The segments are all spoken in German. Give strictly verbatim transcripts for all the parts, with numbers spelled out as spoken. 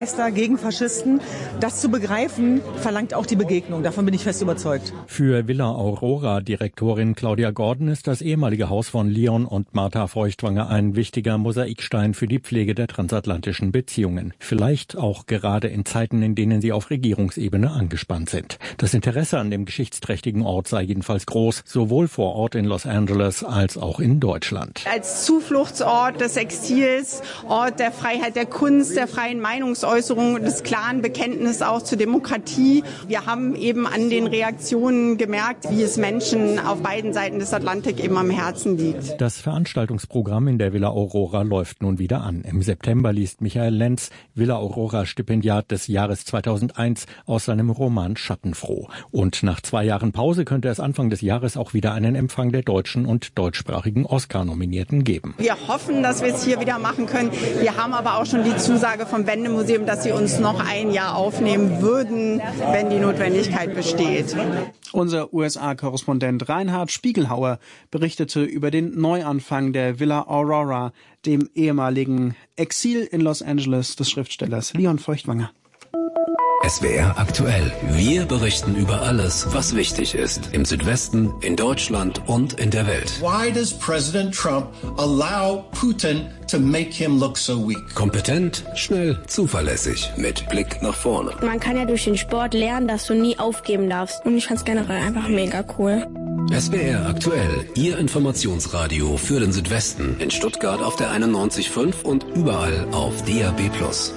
Gegen Faschisten. Das zu begreifen, verlangt auch die Begegnung. Davon bin ich fest überzeugt. Für Villa Aurora-Direktorin Claudia Gordon ist das ehemalige Haus von Leon und Martha Feuchtwanger ein wichtiger Mosaikstein für die Pflege der transatlantischen Beziehungen. Vielleicht auch gerade in Zeiten, in denen sie auf Regierungsebene angespannt sind. Das Interesse an dem geschichtsträchtigen Ort sei jedenfalls groß, sowohl vor Ort in Los Angeles als auch in Deutschland. Als Zufluchtsort des Exils, Ort der Freiheit der Kunst, der freien Meinungsäußerung, des klaren Bekenntnisses auch zur Demokratie. Wir haben eben an den Reaktionen gemerkt, wie es Menschen auf beiden Seiten des Atlantik eben am Herzen liegt. Das Veranstaltungsprogramm in der Villa Aurora läuft nun wieder an. Im September liest Michael Lenz, Villa Aurora Stipendiat des Jahres zweitausendeins, aus seinem Roman Schattenfroh. Und nach zwei Jahren Pause könnte es Anfang des Jahres auch wieder einen Empfang der deutschen und deutschsprachigen Oscar-Nominierten geben. Wir hoffen, dass wir es hier wieder machen können. Wir haben aber auch schon die Zusage vom Wendemuseum, dass sie uns noch ein Jahr aufnehmen würden, wenn die Notwendigkeit besteht. Unser U S A-Korrespondent Reinhard Spiegelhauer berichtete über den Neuanfang der Villa Aurora, dem ehemaligen Exil in Los Angeles des Schriftstellers Leon Feuchtwanger. S W R aktuell. Wir berichten über alles, was wichtig ist. Im Südwesten, in Deutschland und in der Welt. Why does President Trump allow Putin to make him look so weak? Kompetent, schnell, zuverlässig, mit Blick nach vorne. Man kann ja durch den Sport lernen, dass du nie aufgeben darfst. Und ich fand's generell einfach mega cool. S W R aktuell. Ihr Informationsradio für den Südwesten. In Stuttgart auf der einundneunzig Komma fünf und überall auf D A B plus.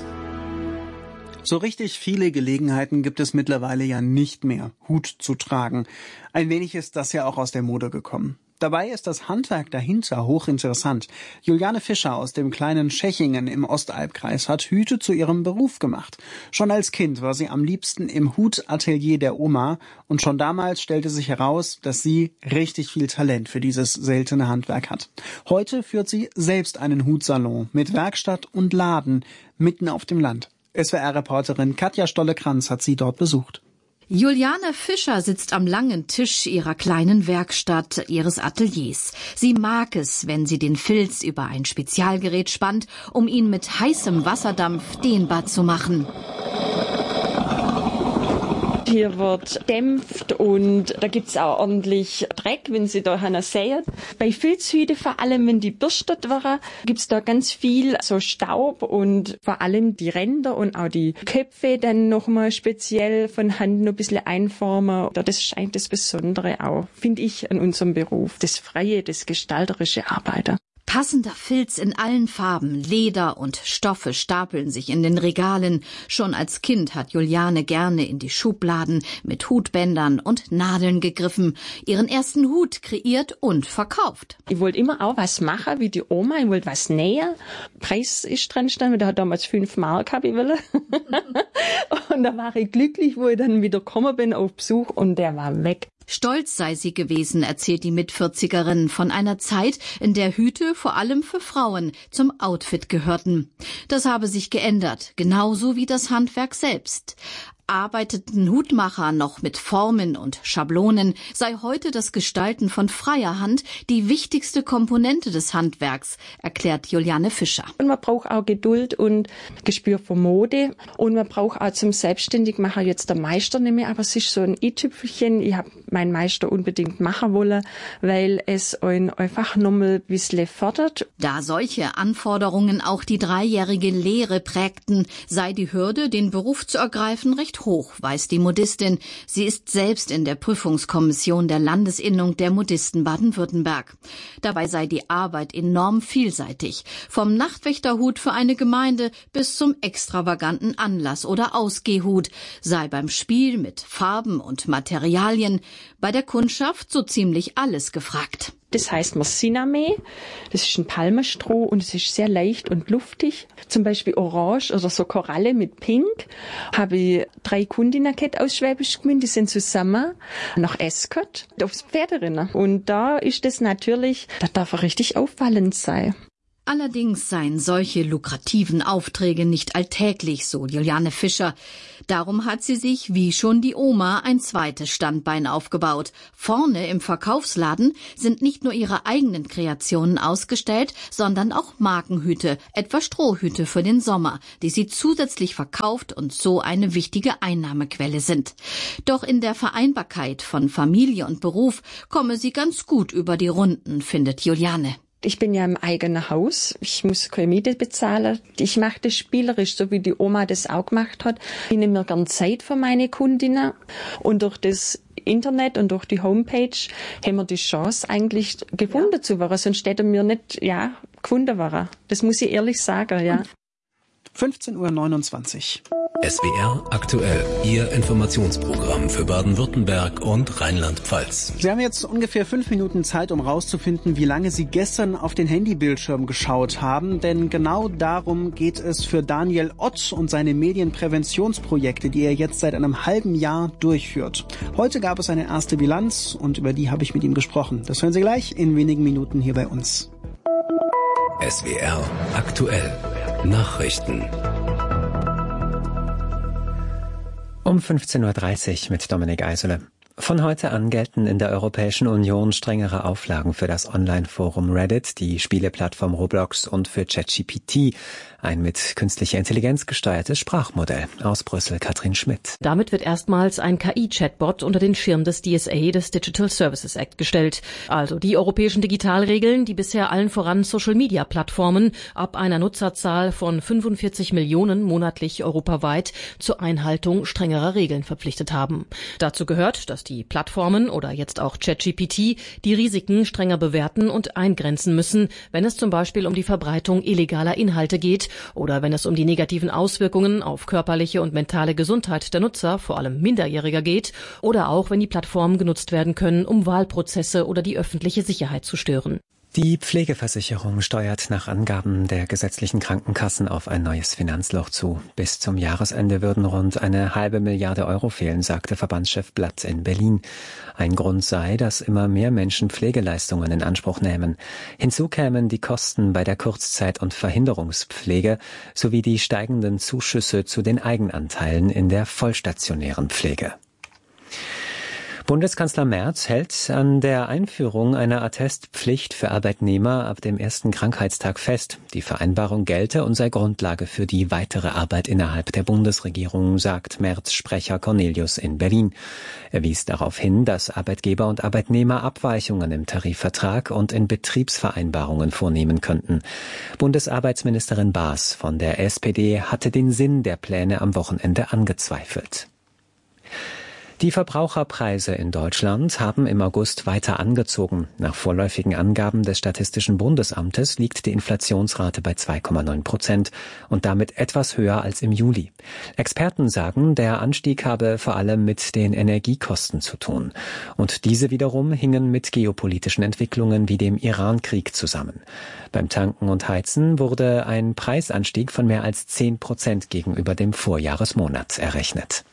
So richtig viele Gelegenheiten gibt es mittlerweile ja nicht mehr, Hut zu tragen. Ein wenig ist das ja auch aus der Mode gekommen. Dabei ist das Handwerk dahinter hochinteressant. Juliane Fischer aus dem kleinen Schechingen im Ostalbkreis hat Hüte zu ihrem Beruf gemacht. Schon als Kind war sie am liebsten im Hutatelier der Oma und schon damals stellte sich heraus, dass sie richtig viel Talent für dieses seltene Handwerk hat. Heute führt sie selbst einen Hutsalon mit Werkstatt und Laden mitten auf dem Land. S W R-Reporterin Katja Stolle-Kranz hat sie dort besucht. Juliane Fischer sitzt am langen Tisch ihrer kleinen Werkstatt, ihres Ateliers. Sie mag es, wenn sie den Filz über ein Spezialgerät spannt, um ihn mit heißem Wasserdampf dehnbar zu machen. Hier wird dämpft und da gibt's auch ordentlich Dreck, wenn sie da einer säen. Bei Filzhüte, vor allem wenn die bürstet werden, gibt's da ganz viel so Staub und vor allem die Ränder und auch die Köpfe dann nochmal speziell von Hand noch ein bisschen einformen. Das scheint das Besondere auch, finde ich, an unserem Beruf. Das freie, das gestalterische Arbeiten. Passender Filz in allen Farben, Leder und Stoffe stapeln sich in den Regalen. Schon als Kind hat Juliane gerne in die Schubladen mit Hutbändern und Nadeln gegriffen, ihren ersten Hut kreiert und verkauft. Ich wollte immer auch was machen wie die Oma, ich wollte was nähen. Preis ist dran gestanden, der hat damals fünf Mark, hab ich wollen. Und da war ich glücklich, wo ich dann wieder gekommen bin auf Besuch und der war weg. Stolz sei sie gewesen, erzählt die Mitvierzigerin von einer Zeit, in der Hüte vor allem für Frauen zum Outfit gehörten. Das habe sich geändert, genauso wie das Handwerk selbst. Arbeiteten Hutmacher noch mit Formen und Schablonen, sei heute das Gestalten von freier Hand die wichtigste Komponente des Handwerks, erklärt Juliane Fischer. Und man braucht auch Geduld und Gespür für Mode und man braucht auch zum Selbstständigmachen jetzt der Meister nicht mehr, aber es ist so ein i-Tüpfelchen. Ich habe meinen Meister unbedingt machen wollen, weil es einen einfach nochmal ein bisschen fördert. Da solche Anforderungen auch die dreijährige Lehre prägten, sei die Hürde, den Beruf zu ergreifen, recht hoch, weiß die Modistin. Sie ist selbst in der Prüfungskommission der Landesinnung der Modisten Baden-Württemberg. Dabei sei die Arbeit enorm vielseitig. Vom Nachtwächterhut für eine Gemeinde bis zum extravaganten Anlass- oder Ausgehhut, sei beim Spiel mit Farben und Materialien, bei der Kundschaft so ziemlich alles gefragt. Das heißt Mersiname, das ist ein Palmenstroh und es ist sehr leicht und luftig. Zum Beispiel Orange oder so Koralle mit Pink. Habe ich drei Kundinnen gehabt aus Schwäbisch Gmünd, die sind zusammen nach Escott aufs Pferderinnen. Und da ist das natürlich, da darf er richtig auffallend sein. Allerdings seien solche lukrativen Aufträge nicht alltäglich, so Juliane Fischer. Darum hat sie sich, wie schon die Oma, ein zweites Standbein aufgebaut. Vorne im Verkaufsladen sind nicht nur ihre eigenen Kreationen ausgestellt, sondern auch Markenhüte, etwa Strohhüte für den Sommer, die sie zusätzlich verkauft und so eine wichtige Einnahmequelle sind. Doch in der Vereinbarkeit von Familie und Beruf komme sie ganz gut über die Runden, findet Juliane. Ich bin ja im eigenen Haus. Ich muss keine Miete bezahlen. Ich mache das spielerisch, so wie die Oma das auch gemacht hat. Ich nehme mir gern Zeit für meine Kundinnen. Und durch das Internet und durch die Homepage haben wir die Chance eigentlich gefunden ja. zu werden. Sonst hätten wir nicht, ja, gefunden werden. Das muss ich ehrlich sagen, ja. fünfzehn Uhr neunundzwanzig. S W R aktuell, Ihr Informationsprogramm für Baden-Württemberg und Rheinland-Pfalz. Sie haben jetzt ungefähr fünf Minuten Zeit, um rauszufinden, wie lange Sie gestern auf den Handybildschirm geschaut haben. Denn genau darum geht es für Daniel Ott und seine Medienpräventionsprojekte, die er jetzt seit einem halben Jahr durchführt. Heute gab es eine erste Bilanz und über die habe ich mit ihm gesprochen. Das hören Sie gleich in wenigen Minuten hier bei uns. S W R aktuell, Nachrichten. Um fünfzehn Uhr dreißig mit Dominik Eisele. Von heute an gelten in der Europäischen Union strengere Auflagen für das Online-Forum Reddit, die Spieleplattform Roblox und für ChatGPT, ein mit künstlicher Intelligenz gesteuertes Sprachmodell. Aus Brüssel Katrin Schmidt. Damit wird erstmals ein K I-Chatbot unter den Schirm des D S A, des Digital Services Act, gestellt. Also die europäischen Digitalregeln, die bisher allen voran Social-Media-Plattformen ab einer Nutzerzahl von fünfundvierzig Millionen monatlich europaweit zur Einhaltung strengerer Regeln verpflichtet haben. Dazu gehört, dass die Plattformen oder jetzt auch ChatGPT die Risiken strenger bewerten und eingrenzen müssen, wenn es zum Beispiel um die Verbreitung illegaler Inhalte geht oder wenn es um die negativen Auswirkungen auf körperliche und mentale Gesundheit der Nutzer, vor allem Minderjähriger, geht oder auch wenn die Plattformen genutzt werden können, um Wahlprozesse oder die öffentliche Sicherheit zu stören. Die Pflegeversicherung steuert nach Angaben der gesetzlichen Krankenkassen auf ein neues Finanzloch zu. Bis zum Jahresende würden rund eine halbe Milliarde Euro fehlen, sagte Verbandschef Blatt in Berlin. Ein Grund sei, dass immer mehr Menschen Pflegeleistungen in Anspruch nehmen. Hinzu kämen die Kosten bei der Kurzzeit- und Verhinderungspflege sowie die steigenden Zuschüsse zu den Eigenanteilen in der vollstationären Pflege. Bundeskanzler Merz hält an der Einführung einer Attestpflicht für Arbeitnehmer ab dem ersten Krankheitstag fest. Die Vereinbarung gelte und sei Grundlage für die weitere Arbeit innerhalb der Bundesregierung, sagt Merz-Sprecher Cornelius in Berlin. Er wies darauf hin, dass Arbeitgeber und Arbeitnehmer Abweichungen im Tarifvertrag und in Betriebsvereinbarungen vornehmen könnten. Bundesarbeitsministerin Baas von der S P D hatte den Sinn der Pläne am Wochenende angezweifelt. Die Verbraucherpreise in Deutschland haben im August weiter angezogen. Nach vorläufigen Angaben des Statistischen Bundesamtes liegt die Inflationsrate bei zwei Komma neun Prozent und damit etwas höher als im Juli. Experten sagen, der Anstieg habe vor allem mit den Energiekosten zu tun. Und diese wiederum hingen mit geopolitischen Entwicklungen wie dem Iran-Krieg zusammen. Beim Tanken und Heizen wurde ein Preisanstieg von mehr als zehn Prozent gegenüber dem Vorjahresmonat errechnet.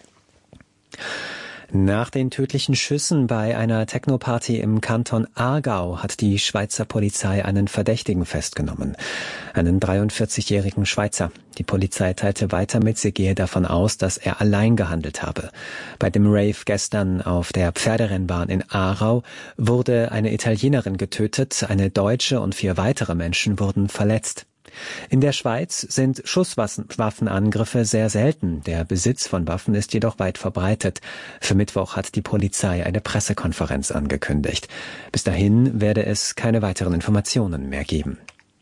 Nach den tödlichen Schüssen bei einer Techno-Party im Kanton Aargau hat die Schweizer Polizei einen Verdächtigen festgenommen, einen dreiundvierzigjährigen Schweizer. Die Polizei teilte weiter mit, sie gehe davon aus, dass er allein gehandelt habe. Bei dem Rave gestern auf der Pferderennbahn in Aarau wurde eine Italienerin getötet, eine Deutsche und vier weitere Menschen wurden verletzt. In der Schweiz sind Schusswaffenangriffe sehr selten. Der Besitz von Waffen ist jedoch weit verbreitet. Für Mittwoch hat die Polizei eine Pressekonferenz angekündigt. Bis dahin werde es keine weiteren Informationen mehr geben.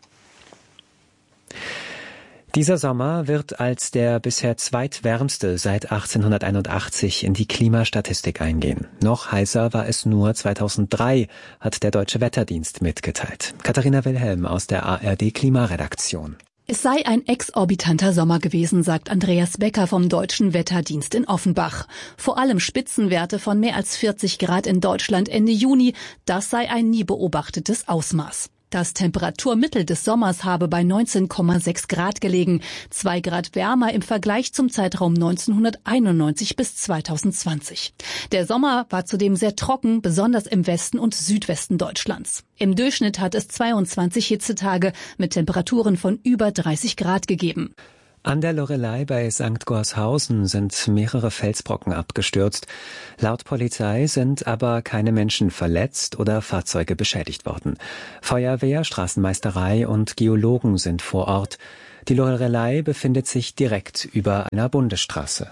Dieser Sommer wird als der bisher zweitwärmste seit achtzehnhunderteinundachtzig in die Klimastatistik eingehen. Noch heißer war es nur zweitausenddrei, hat der Deutsche Wetterdienst mitgeteilt. Katharina Wilhelm aus der A R D-Klimaredaktion. Es sei ein exorbitanter Sommer gewesen, sagt Andreas Becker vom Deutschen Wetterdienst in Offenbach. Vor allem Spitzenwerte von mehr als vierzig Grad in Deutschland Ende Juni, das sei ein nie beobachtetes Ausmaß. Das Temperaturmittel des Sommers habe bei neunzehn Komma sechs Grad gelegen, zwei Grad wärmer im Vergleich zum Zeitraum neunzehnhunderteinundneunzig bis zweitausendzwanzig. Der Sommer war zudem sehr trocken, besonders im Westen und Südwesten Deutschlands. Im Durchschnitt hat es zweiundzwanzig Hitzetage mit Temperaturen von über dreißig Grad gegeben. An der Loreley bei Sankt Gorshausen sind mehrere Felsbrocken abgestürzt. Laut Polizei sind aber keine Menschen verletzt oder Fahrzeuge beschädigt worden. Feuerwehr, Straßenmeisterei und Geologen sind vor Ort. Die Loreley befindet sich direkt über einer Bundesstraße.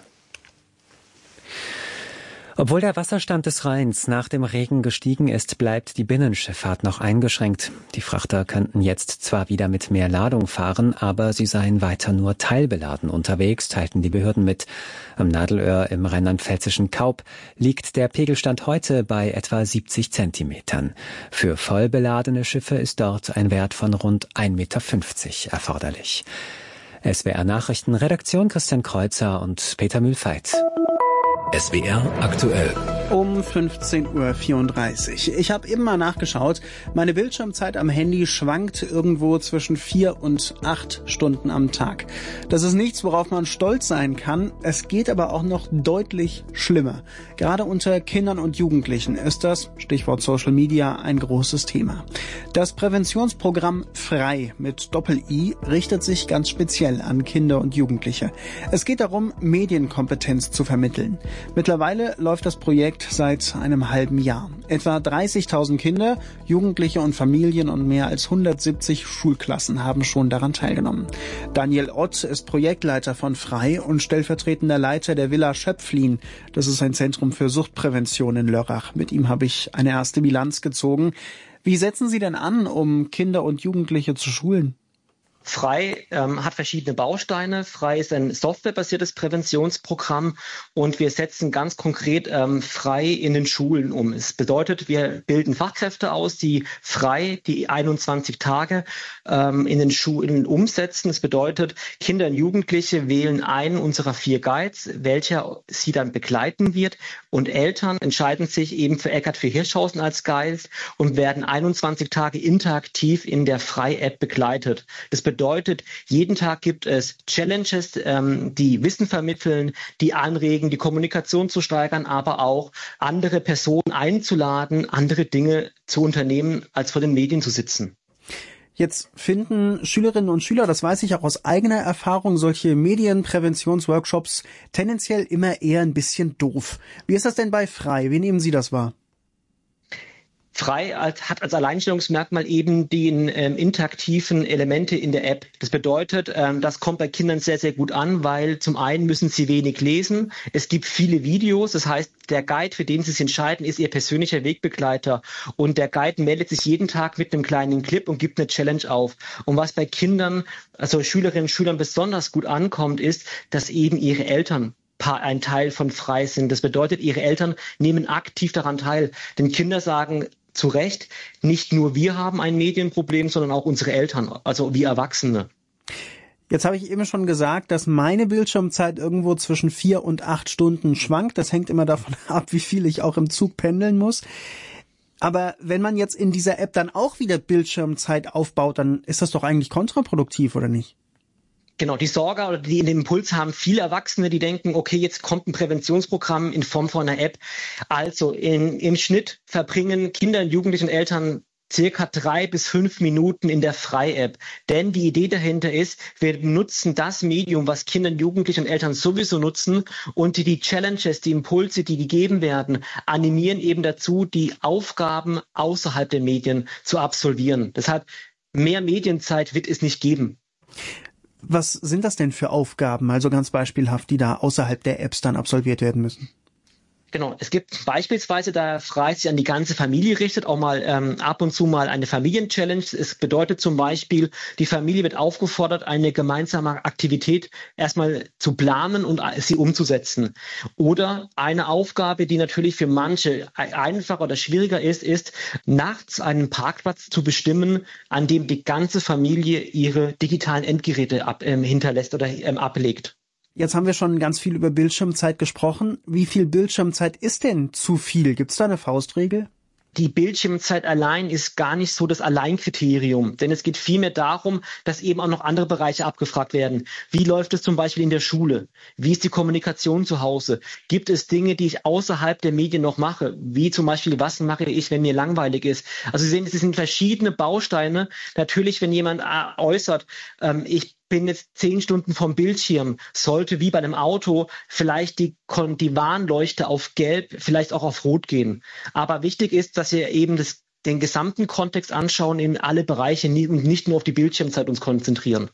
Obwohl der Wasserstand des Rheins nach dem Regen gestiegen ist, bleibt die Binnenschifffahrt noch eingeschränkt. Die Frachter könnten jetzt zwar wieder mit mehr Ladung fahren, aber sie seien weiter nur teilbeladen unterwegs, teilten die Behörden mit. Am Nadelöhr im rheinland-pfälzischen Kaub liegt der Pegelstand heute bei etwa siebzig Zentimetern. Für voll beladene Schiffe ist dort ein Wert von rund ein Meter fünfzig erforderlich. S W R Nachrichten, Redaktion Christian Kreuzer und Peter Mühlfeit. S W R aktuell. Um fünfzehn Uhr vierunddreißig. Ich habe eben mal nachgeschaut. Meine Bildschirmzeit am Handy schwankt irgendwo zwischen vier und acht Stunden am Tag. Das ist nichts, worauf man stolz sein kann. Es geht aber auch noch deutlich schlimmer. Gerade unter Kindern und Jugendlichen ist das, Stichwort Social Media, ein großes Thema. Das Präventionsprogramm Frei mit Doppel-I richtet sich ganz speziell an Kinder und Jugendliche. Es geht darum, Medienkompetenz zu vermitteln. Mittlerweile läuft das Projekt seit einem halben Jahr. Etwa dreißigtausend Kinder, Jugendliche und Familien und mehr als hundertsiebzig Schulklassen haben schon daran teilgenommen. Daniel Ott ist Projektleiter von Frei und stellvertretender Leiter der Villa Schöpflin. Das ist ein Zentrum für Suchtprävention in Lörrach. Mit ihm habe ich eine erste Bilanz gezogen. Wie setzen Sie denn an, um Kinder und Jugendliche zu schulen? Frei ähm, hat verschiedene Bausteine. Frei ist ein softwarebasiertes Präventionsprogramm und wir setzen ganz konkret ähm, Frei in den Schulen um. Es bedeutet, wir bilden Fachkräfte aus, die Frei die einundzwanzig Tage ähm, in den Schulen umsetzen. Es bedeutet, Kinder und Jugendliche wählen einen unserer vier Guides, welcher sie dann begleiten wird, und Eltern entscheiden sich eben für Eckart für Hirschhausen als Guide und werden einundzwanzig Tage interaktiv in der Frei-App begleitet. Das bedeutet, jeden Tag gibt es Challenges, ähm, die Wissen vermitteln, die anregen, die Kommunikation zu steigern, aber auch andere Personen einzuladen, andere Dinge zu unternehmen, als vor den Medien zu sitzen. Jetzt finden Schülerinnen und Schüler, das weiß ich auch aus eigener Erfahrung, solche Medienpräventionsworkshops tendenziell immer eher ein bisschen doof. Wie ist das denn bei Frei? Wie nehmen Sie das wahr? Frei hat als Alleinstellungsmerkmal eben die ähm, interaktiven Elemente in der App. Das bedeutet, ähm, das kommt bei Kindern sehr, sehr gut an, weil zum einen müssen sie wenig lesen. Es gibt viele Videos. Das heißt, der Guide, für den sie sich entscheiden, ist ihr persönlicher Wegbegleiter. Und der Guide meldet sich jeden Tag mit einem kleinen Clip und gibt eine Challenge auf. Und was bei Kindern, also Schülerinnen und Schülern besonders gut ankommt, ist, dass eben ihre Eltern ein Teil von Frei sind. Das bedeutet, ihre Eltern nehmen aktiv daran teil. Denn Kinder sagen zu Recht, nicht nur wir haben ein Medienproblem, sondern auch unsere Eltern, also wir Erwachsene. Jetzt habe ich eben schon gesagt, dass meine Bildschirmzeit irgendwo zwischen vier und acht Stunden schwankt. Das hängt immer davon ab, wie viel ich auch im Zug pendeln muss. Aber wenn man jetzt in dieser App dann auch wieder Bildschirmzeit aufbaut, dann ist das doch eigentlich kontraproduktiv, oder nicht? Genau, die Sorge oder die in dem Impuls haben viele Erwachsene, die denken, okay, jetzt kommt ein Präventionsprogramm in Form von einer App. Also in, im Schnitt verbringen Kinder, Jugendliche und Eltern circa drei bis fünf Minuten in der Frei-App. Denn die Idee dahinter ist, wir nutzen das Medium, was Kinder, Jugendliche und Eltern sowieso nutzen, und die, die Challenges, die Impulse, die gegeben werden, animieren eben dazu, die Aufgaben außerhalb der Medien zu absolvieren. Deshalb mehr Medienzeit wird es nicht geben. Was sind das denn für Aufgaben, also ganz beispielhaft, die da außerhalb der Apps dann absolviert werden müssen? Genau, es gibt beispielsweise, da Frei sich an die ganze Familie richtet, auch mal ähm, ab und zu mal eine Familienchallenge. Es bedeutet zum Beispiel, die Familie wird aufgefordert, eine gemeinsame Aktivität erstmal zu planen und sie umzusetzen. Oder eine Aufgabe, die natürlich für manche einfacher oder schwieriger ist, ist, nachts einen Parkplatz zu bestimmen, an dem die ganze Familie ihre digitalen Endgeräte ab, ähm, hinterlässt oder ähm, ablegt. Jetzt haben wir schon ganz viel über Bildschirmzeit gesprochen. Wie viel Bildschirmzeit ist denn zu viel? Gibt es da eine Faustregel? Die Bildschirmzeit allein ist gar nicht so das Alleinkriterium, denn es geht vielmehr darum, dass eben auch noch andere Bereiche abgefragt werden. Wie läuft es zum Beispiel in der Schule? Wie ist die Kommunikation zu Hause? Gibt es Dinge, die ich außerhalb der Medien noch mache? Wie zum Beispiel, was mache ich, wenn mir langweilig ist? Also Sie sehen, es sind verschiedene Bausteine. Natürlich, wenn jemand äußert, ähm, ich bin jetzt zehn Stunden vom Bildschirm, sollte wie bei einem Auto vielleicht die, die Warnleuchte auf Gelb, vielleicht auch auf Rot gehen. Aber wichtig ist, dass wir eben das, den gesamten Kontext anschauen in alle Bereiche und nicht nur auf die Bildschirmzeit uns konzentrieren.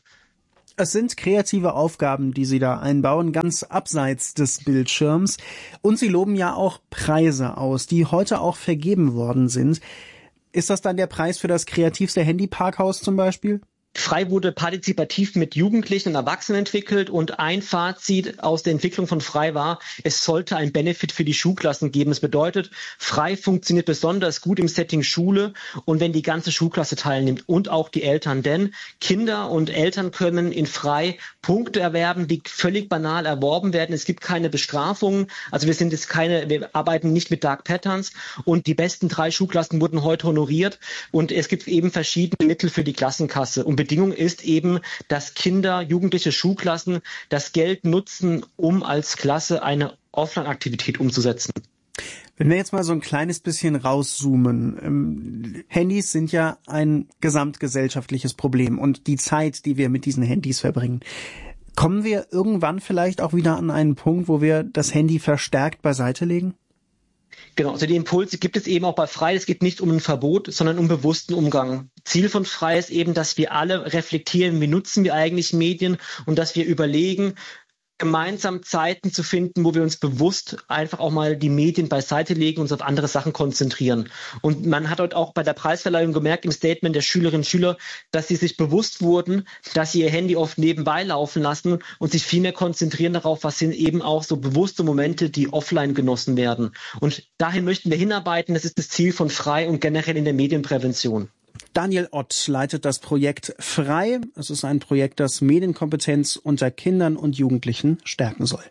Es sind kreative Aufgaben, die Sie da einbauen, ganz abseits des Bildschirms. Und Sie loben ja auch Preise aus, die heute auch vergeben worden sind. Ist das dann der Preis für das kreativste Handyparkhaus zum Beispiel? Frei wurde partizipativ mit Jugendlichen und Erwachsenen entwickelt und ein Fazit aus der Entwicklung von Frei war, es sollte ein Benefit für die Schulklassen geben. Das bedeutet, Frei funktioniert besonders gut im Setting Schule und wenn die ganze Schulklasse teilnimmt und auch die Eltern. Denn Kinder und Eltern können in Frei Punkte erwerben, die völlig banal erworben werden. Es gibt keine Bestrafungen. Also wir sind jetzt keine, wir arbeiten nicht mit Dark Patterns und die besten drei Schulklassen wurden heute honoriert und es gibt eben verschiedene Mittel für die Klassenkasse. Und Bedingung ist eben, dass Kinder, jugendliche Schulklassen das Geld nutzen, um als Klasse eine Offline-Aktivität umzusetzen. Wenn wir jetzt mal so ein kleines bisschen rauszoomen, ähm, Handys sind ja ein gesamtgesellschaftliches Problem und die Zeit, die wir mit diesen Handys verbringen. Kommen wir irgendwann vielleicht auch wieder an einen Punkt, wo wir das Handy verstärkt beiseite legen? Genau, also die Impulse gibt es eben auch bei Frei. Es geht nicht um ein Verbot, sondern um bewussten Umgang. Ziel von Frei ist eben, dass wir alle reflektieren, wie nutzen wir eigentlich Medien und dass wir überlegen, gemeinsam Zeiten zu finden, wo wir uns bewusst einfach auch mal die Medien beiseite legen und uns auf andere Sachen konzentrieren. Und man hat heute auch bei der Preisverleihung gemerkt im Statement der Schülerinnen und Schüler, dass sie sich bewusst wurden, dass sie ihr Handy oft nebenbei laufen lassen und sich viel mehr konzentrieren darauf, was sind eben auch so bewusste Momente, die offline genossen werden. Und dahin möchten wir hinarbeiten. Das ist das Ziel von Frei und generell in der Medienprävention. Daniel Ott leitet das Projekt Frei. Es ist ein Projekt, das Medienkompetenz unter Kindern und Jugendlichen stärken soll.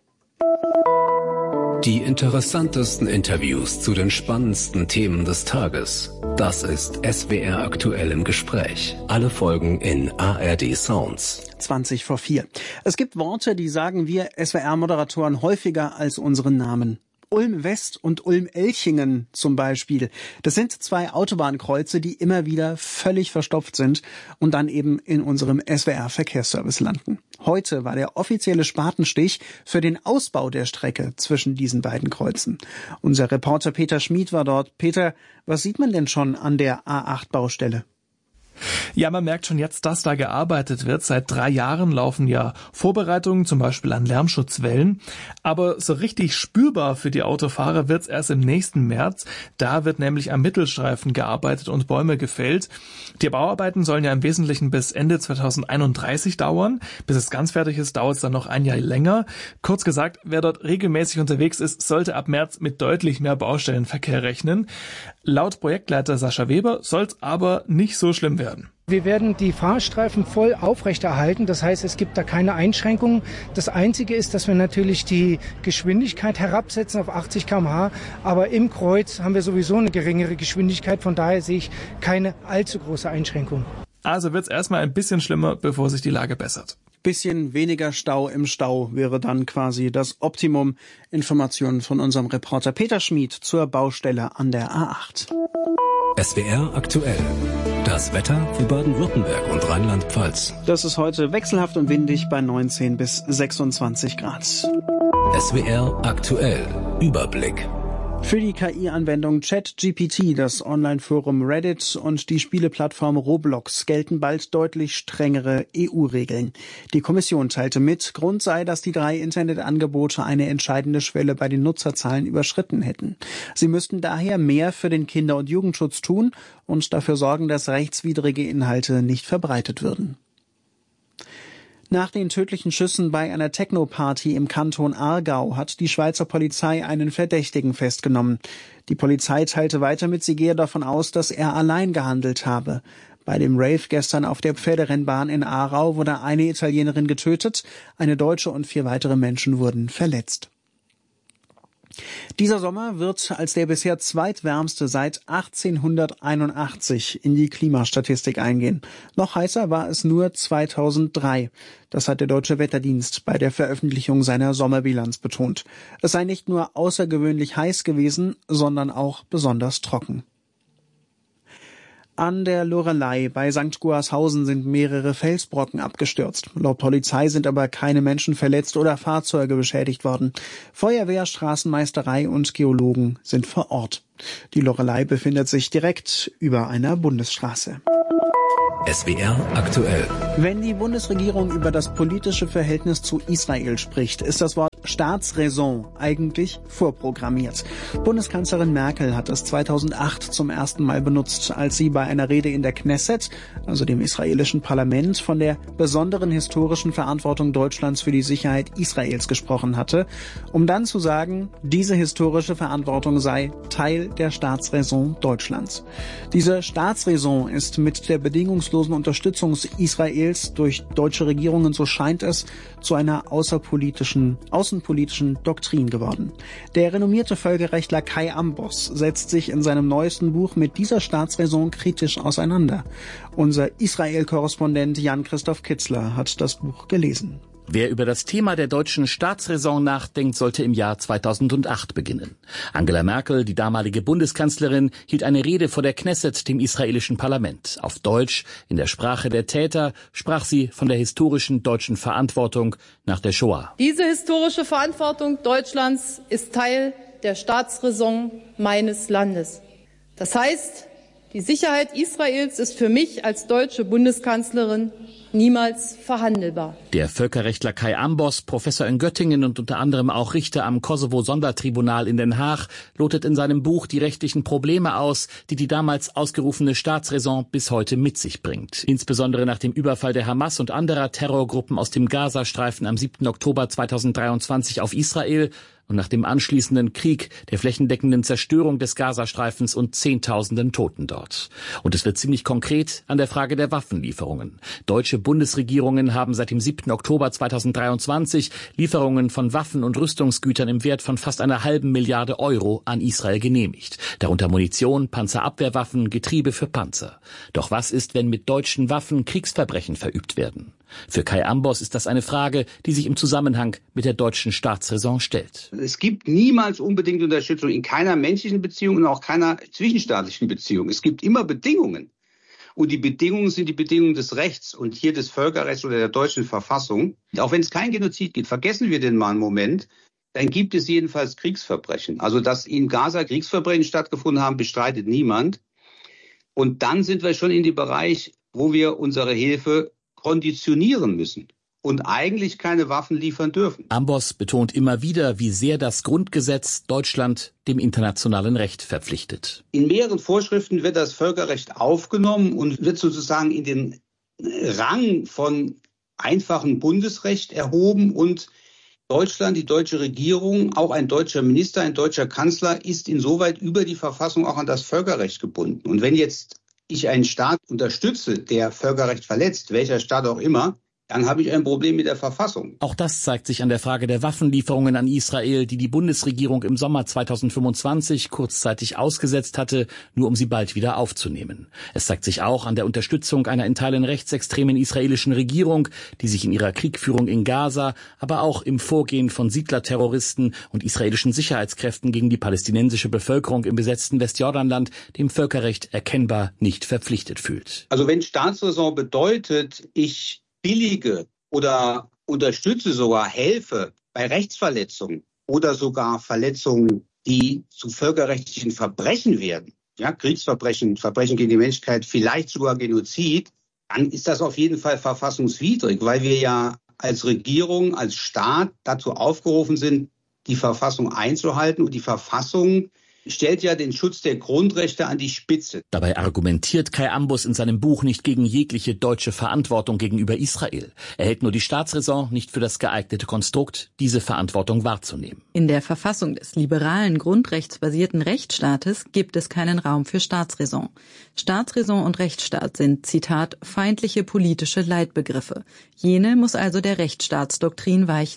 Die interessantesten Interviews zu den spannendsten Themen des Tages. Das ist S W R aktuell im Gespräch. Alle Folgen in A R D Sounds. zwanzig vor vier. Es gibt Worte, die sagen wir S W R-Moderatoren häufiger als unseren Namen. Ulm-West und Ulm-Elchingen zum Beispiel. Das sind zwei Autobahnkreuze, die immer wieder völlig verstopft sind und dann eben in unserem S W R-Verkehrsservice landen. Heute war der offizielle Spatenstich für den Ausbau der Strecke zwischen diesen beiden Kreuzen. Unser Reporter Peter Schmid war dort. Peter, was sieht man denn schon an der A acht Baustelle? Ja, man merkt schon jetzt, dass da gearbeitet wird. Seit drei Jahren laufen ja Vorbereitungen, zum Beispiel an Lärmschutzwellen. Aber so richtig spürbar für die Autofahrer wird's erst im nächsten März. Da wird nämlich am Mittelstreifen gearbeitet und Bäume gefällt. Die Bauarbeiten sollen ja im Wesentlichen bis Ende zweitausendeinunddreißig dauern. Bis es ganz fertig ist, dauert es dann noch ein Jahr länger. Kurz gesagt, wer dort regelmäßig unterwegs ist, sollte ab März mit deutlich mehr Baustellenverkehr rechnen. Laut Projektleiter Sascha Weber soll's aber nicht so schlimm werden. Wir werden die Fahrstreifen voll aufrechterhalten, das heißt, es gibt da keine Einschränkungen. Das Einzige ist, dass wir natürlich die Geschwindigkeit herabsetzen auf achtzig Kilometer pro Stunde, aber im Kreuz haben wir sowieso eine geringere Geschwindigkeit, von daher sehe ich keine allzu große Einschränkung. Also wird es erstmal ein bisschen schlimmer, bevor sich die Lage bessert. Bisschen weniger Stau im Stau wäre dann quasi das Optimum. Informationen von unserem Reporter Peter Schmid zur Baustelle an der A acht. S W R aktuell. Das Wetter für Baden-Württemberg und Rheinland-Pfalz. Das ist heute wechselhaft und windig bei neunzehn bis sechsundzwanzig Grad. S W R aktuell. Überblick. Für die K I-Anwendung ChatGPT, das Online-Forum Reddit und die Spieleplattform Roblox gelten bald deutlich strengere E U-Regeln. Die Kommission teilte mit, Grund sei, dass die drei Internetangebote eine entscheidende Schwelle bei den Nutzerzahlen überschritten hätten. Sie müssten daher mehr für den Kinder- und Jugendschutz tun und dafür sorgen, dass rechtswidrige Inhalte nicht verbreitet würden. Nach den tödlichen Schüssen bei einer Techno-Party im Kanton Aargau hat die Schweizer Polizei einen Verdächtigen festgenommen. Die Polizei teilte weiter mit, sie gehe davon aus, dass er allein gehandelt habe. Bei dem Rave gestern auf der Pferderennbahn in Aarau wurde eine Italienerin getötet, eine Deutsche und vier weitere Menschen wurden verletzt. Dieser Sommer wird als der bisher zweitwärmste seit achtzehnhunderteinundachtzig in die Klimastatistik eingehen. Noch heißer war es nur zweitausenddrei. Das hat der Deutsche Wetterdienst bei der Veröffentlichung seiner Sommerbilanz betont. Es sei nicht nur außergewöhnlich heiß gewesen, sondern auch besonders trocken. An der Loreley bei Sankt Goarshausen sind mehrere Felsbrocken abgestürzt. Laut Polizei sind aber keine Menschen verletzt oder Fahrzeuge beschädigt worden. Feuerwehr, Straßenmeisterei und Geologen sind vor Ort. Die Loreley befindet sich direkt über einer Bundesstraße. S W R aktuell. Wenn die Bundesregierung über das politische Verhältnis zu Israel spricht, ist das Wort Staatsräson eigentlich vorprogrammiert. Bundeskanzlerin Merkel hat es zweitausendacht zum ersten Mal benutzt, als sie bei einer Rede in der Knesset, also dem israelischen Parlament, von der besonderen historischen Verantwortung Deutschlands für die Sicherheit Israels gesprochen hatte, um dann zu sagen, diese historische Verantwortung sei Teil der Staatsräson Deutschlands. Diese Staatsräson ist mit der bedingungslosen Unterstützung Israels durch deutsche Regierungen, so scheint es, zu einer außerpolitischen, außenpolitischen Doktrin geworden. Der renommierte Völkerrechtler Kai Ambos setzt sich in seinem neuesten Buch mit dieser Staatsräson kritisch auseinander. Unser Israel-Korrespondent Jan-Christoph Kitzler hat das Buch gelesen. Wer über das Thema der deutschen Staatsräson nachdenkt, sollte im Jahr zweitausendacht beginnen. Angela Merkel, die damalige Bundeskanzlerin, hielt eine Rede vor der Knesset, dem israelischen Parlament. Auf Deutsch, in der Sprache der Täter, sprach sie von der historischen deutschen Verantwortung nach der Shoah. Diese historische Verantwortung Deutschlands ist Teil der Staatsräson meines Landes. Das heißt, die Sicherheit Israels ist für mich als deutsche Bundeskanzlerin niemals verhandelbar. Der Völkerrechtler Kai Ambos, Professor in Göttingen und unter anderem auch Richter am Kosovo-Sondertribunal in Den Haag, lotet in seinem Buch die rechtlichen Probleme aus, die die damals ausgerufene Staatsräson bis heute mit sich bringt. Insbesondere nach dem Überfall der Hamas und anderer Terrorgruppen aus dem Gazastreifen am siebten Oktober zweitausenddreiundzwanzig auf Israel und nach dem anschließenden Krieg, der flächendeckenden Zerstörung des Gazastreifens und Zehntausenden Toten dort. Und es wird ziemlich konkret an der Frage der Waffenlieferungen. Deutsche Bundesregierungen haben seit dem siebten Oktober zweitausenddreiundzwanzig Lieferungen von Waffen und Rüstungsgütern im Wert von fast einer halben Milliarde Euro an Israel genehmigt. Darunter Munition, Panzerabwehrwaffen, Getriebe für Panzer. Doch was ist, wenn mit deutschen Waffen Kriegsverbrechen verübt werden? Für Kai Ambos ist das eine Frage, die sich im Zusammenhang mit der deutschen Staatsräson stellt. Es gibt niemals unbedingte Unterstützung in keiner menschlichen Beziehung und auch keiner zwischenstaatlichen Beziehung. Es gibt immer Bedingungen. Und die Bedingungen sind die Bedingungen des Rechts und hier des Völkerrechts oder der deutschen Verfassung. Auch wenn es kein Genozid gibt, vergessen wir den mal einen Moment, dann gibt es jedenfalls Kriegsverbrechen. Also dass in Gaza Kriegsverbrechen stattgefunden haben, bestreitet niemand. Und dann sind wir schon in dem Bereich, wo wir unsere Hilfe konditionieren müssen und eigentlich keine Waffen liefern dürfen. Ambos betont immer wieder, wie sehr das Grundgesetz Deutschland dem internationalen Recht verpflichtet. In mehreren Vorschriften wird das Völkerrecht aufgenommen und wird sozusagen in den Rang von einfachem Bundesrecht erhoben und Deutschland, die deutsche Regierung, auch ein deutscher Minister, ein deutscher Kanzler ist insoweit über die Verfassung auch an das Völkerrecht gebunden. Und wenn jetzt ich einen Staat unterstütze, der Völkerrecht verletzt, welcher Staat auch immer, dann habe ich ein Problem mit der Verfassung. Auch das zeigt sich an der Frage der Waffenlieferungen an Israel, die die Bundesregierung im Sommer zweitausendfünfundzwanzig kurzzeitig ausgesetzt hatte, nur um sie bald wieder aufzunehmen. Es zeigt sich auch an der Unterstützung einer in Teilen rechtsextremen israelischen Regierung, die sich in ihrer Kriegführung in Gaza, aber auch im Vorgehen von Siedlerterroristen und israelischen Sicherheitskräften gegen die palästinensische Bevölkerung im besetzten Westjordanland dem Völkerrecht erkennbar nicht verpflichtet fühlt. Also wenn Staatsräson bedeutet, ich billige oder unterstütze sogar, helfe bei Rechtsverletzungen oder sogar Verletzungen, die zu völkerrechtlichen Verbrechen werden, ja, Kriegsverbrechen, Verbrechen gegen die Menschlichkeit, vielleicht sogar Genozid, dann ist das auf jeden Fall verfassungswidrig, weil wir ja als Regierung, als Staat dazu aufgerufen sind, die Verfassung einzuhalten und die Verfassung stellt ja den Schutz der Grundrechte an die Spitze. Dabei argumentiert Kai Ambos in seinem Buch nicht gegen jegliche deutsche Verantwortung gegenüber Israel. Er hält nur die Staatsräson nicht für das geeignete Konstrukt, diese Verantwortung wahrzunehmen. In der Verfassung des liberalen, grundrechtsbasierten Rechtsstaates gibt es keinen Raum für Staatsräson. Staatsräson und Rechtsstaat sind, Zitat, feindliche politische Leitbegriffe. Jene muss also der Rechtsstaatsdoktrin weichen.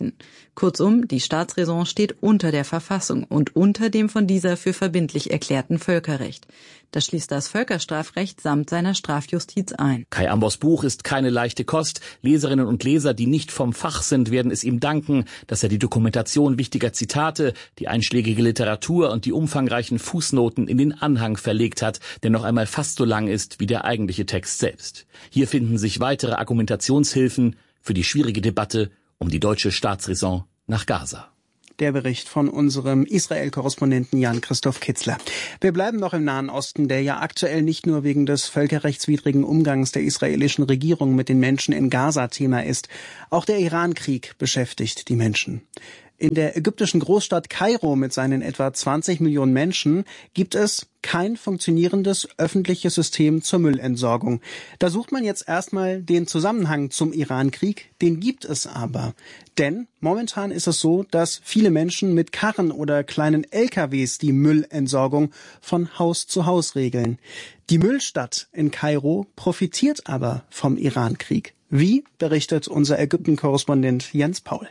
Kurzum, die Staatsräson steht unter der Verfassung und unter dem von dieser für verbindlich erklärten Völkerrecht. Das schließt das Völkerstrafrecht samt seiner Strafjustiz ein. Kai Ambos Buch ist keine leichte Kost. Leserinnen und Leser, die nicht vom Fach sind, werden es ihm danken, dass er die Dokumentation wichtiger Zitate, die einschlägige Literatur und die umfangreichen Fußnoten in den Anhang verlegt hat, der noch einmal fast so lang ist wie der eigentliche Text selbst. Hier finden sich weitere Argumentationshilfen für die schwierige Debatte um die deutsche Staatsräson nach Gaza. Der Bericht von unserem Israel-Korrespondenten Jan-Christoph Kitzler. Wir bleiben noch im Nahen Osten, der ja aktuell nicht nur wegen des völkerrechtswidrigen Umgangs der israelischen Regierung mit den Menschen in Gaza Thema ist. Auch der Iran-Krieg beschäftigt die Menschen. In der ägyptischen Großstadt Kairo mit seinen etwa zwanzig Millionen Menschen gibt es kein funktionierendes öffentliches System zur Müllentsorgung. Da sucht man jetzt erstmal den Zusammenhang zum Iran-Krieg, den gibt es aber. Denn momentan ist es so, dass viele Menschen mit Karren oder kleinen L K Ws die Müllentsorgung von Haus zu Haus regeln. Die Müllstadt in Kairo profitiert aber vom Iran-Krieg. Wie, berichtet unser Ägypten-Korrespondent Jens Paul.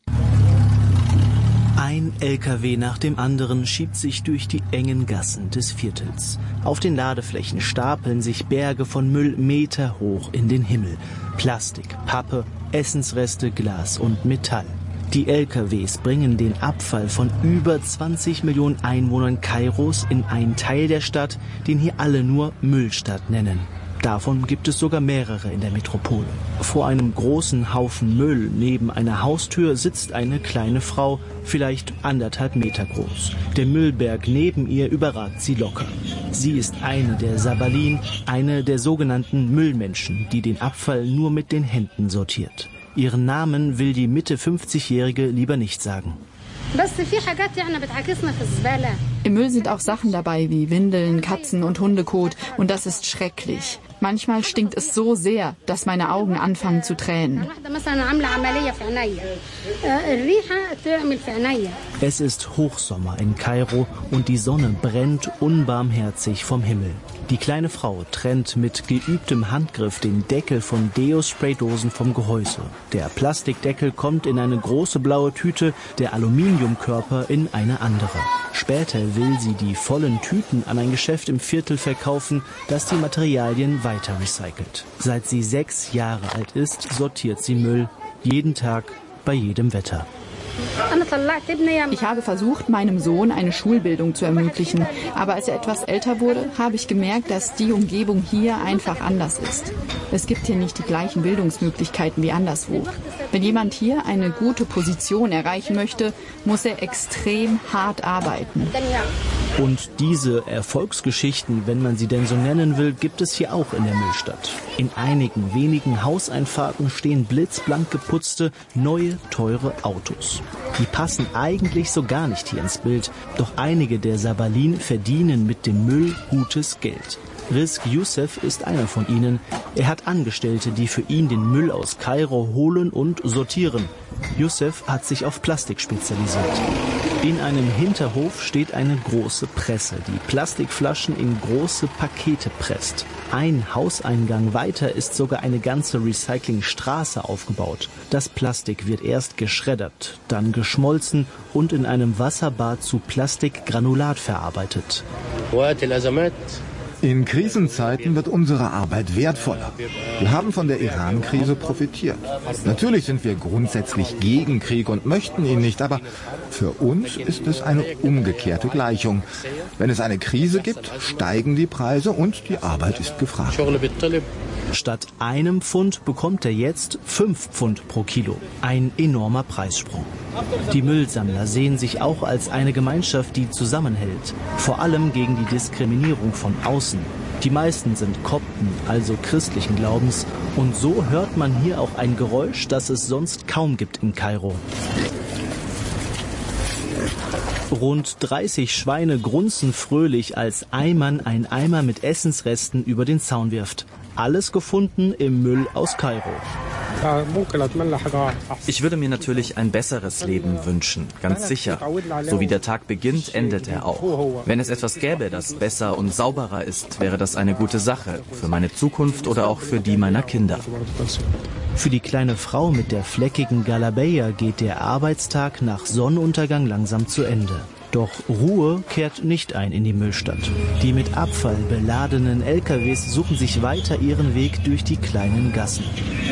Ein L K W nach dem anderen schiebt sich durch die engen Gassen des Viertels. Auf den Ladeflächen stapeln sich Berge von Müll meterhoch in den Himmel. Plastik, Pappe, Essensreste, Glas und Metall. Die L K Ws bringen den Abfall von über zwanzig Millionen Einwohnern Kairos in einen Teil der Stadt, den hier alle nur Müllstadt nennen. Davon gibt es sogar mehrere in der Metropole. Vor einem großen Haufen Müll neben einer Haustür sitzt eine kleine Frau, vielleicht anderthalb Meter groß. Der Müllberg neben ihr überragt sie locker. Sie ist eine der Sabalin, eine der sogenannten Müllmenschen, die den Abfall nur mit den Händen sortiert. Ihren Namen will die Mitte fünfzigjährige lieber nicht sagen. Im Müll sind auch Sachen dabei wie Windeln, Katzen- und Hundekot und das ist schrecklich. Manchmal stinkt es so sehr, dass meine Augen anfangen zu tränen. Es ist Hochsommer in Kairo und die Sonne brennt unbarmherzig vom Himmel. Die kleine Frau trennt mit geübtem Handgriff den Deckel von Deo-Spraydosen vom Gehäuse. Der Plastikdeckel kommt in eine große blaue Tüte, der Aluminiumkörper in eine andere. Später will sie die vollen Tüten an ein Geschäft im Viertel verkaufen, das die Materialien weiter recycelt. Seit sie sechs Jahre alt ist, sortiert sie Müll. Jeden Tag, bei jedem Wetter. Ich habe versucht, meinem Sohn eine Schulbildung zu ermöglichen. Aber als er etwas älter wurde, habe ich gemerkt, dass die Umgebung hier einfach anders ist. Es gibt hier nicht die gleichen Bildungsmöglichkeiten wie anderswo. Wenn jemand hier eine gute Position erreichen möchte, muss er extrem hart arbeiten. Und diese Erfolgsgeschichten, wenn man sie denn so nennen will, gibt es hier auch in der Müllstadt. In einigen wenigen Hauseinfahrten stehen blitzblank geputzte, neue, teure Autos. Die passen eigentlich so gar nicht hier ins Bild, doch einige der Sabalin verdienen mit dem Müll gutes Geld. Rizk Youssef ist einer von ihnen. Er hat Angestellte, die für ihn den Müll aus Kairo holen und sortieren. Youssef hat sich auf Plastik spezialisiert. In einem Hinterhof steht eine große Presse, die Plastikflaschen in große Pakete presst. Ein Hauseingang weiter ist sogar eine ganze Recyclingstraße aufgebaut. Das Plastik wird erst geschreddert, dann geschmolzen und in einem Wasserbad zu Plastikgranulat verarbeitet. In Krisenzeiten wird unsere Arbeit wertvoller. Wir haben von der Iran-Krise profitiert. Natürlich sind wir grundsätzlich gegen Krieg und möchten ihn nicht, aber für uns ist es eine umgekehrte Gleichung. Wenn es eine Krise gibt, steigen die Preise und die Arbeit ist gefragt. Statt einem Pfund bekommt er jetzt fünf Pfund pro Kilo. Ein enormer Preissprung. Die Müllsammler sehen sich auch als eine Gemeinschaft, die zusammenhält. Vor allem gegen die Diskriminierung von außen. Die meisten sind Kopten, also christlichen Glaubens. Und so hört man hier auch ein Geräusch, das es sonst kaum gibt in Kairo. Rund dreißig Schweine grunzen fröhlich, als ein Mann einen Eimer mit Essensresten über den Zaun wirft. Alles gefunden im Müll aus Kairo. Ich würde mir natürlich ein besseres Leben wünschen, ganz sicher. So wie der Tag beginnt, endet er auch. Wenn es etwas gäbe, das besser und sauberer ist, wäre das eine gute Sache, für meine Zukunft oder auch für die meiner Kinder. Für die kleine Frau mit der fleckigen Galabeya geht der Arbeitstag nach Sonnenuntergang langsam zu Ende. Doch Ruhe kehrt nicht ein in die Müllstadt. Die mit Abfall beladenen L K Ws suchen sich weiter ihren Weg durch die kleinen Gassen.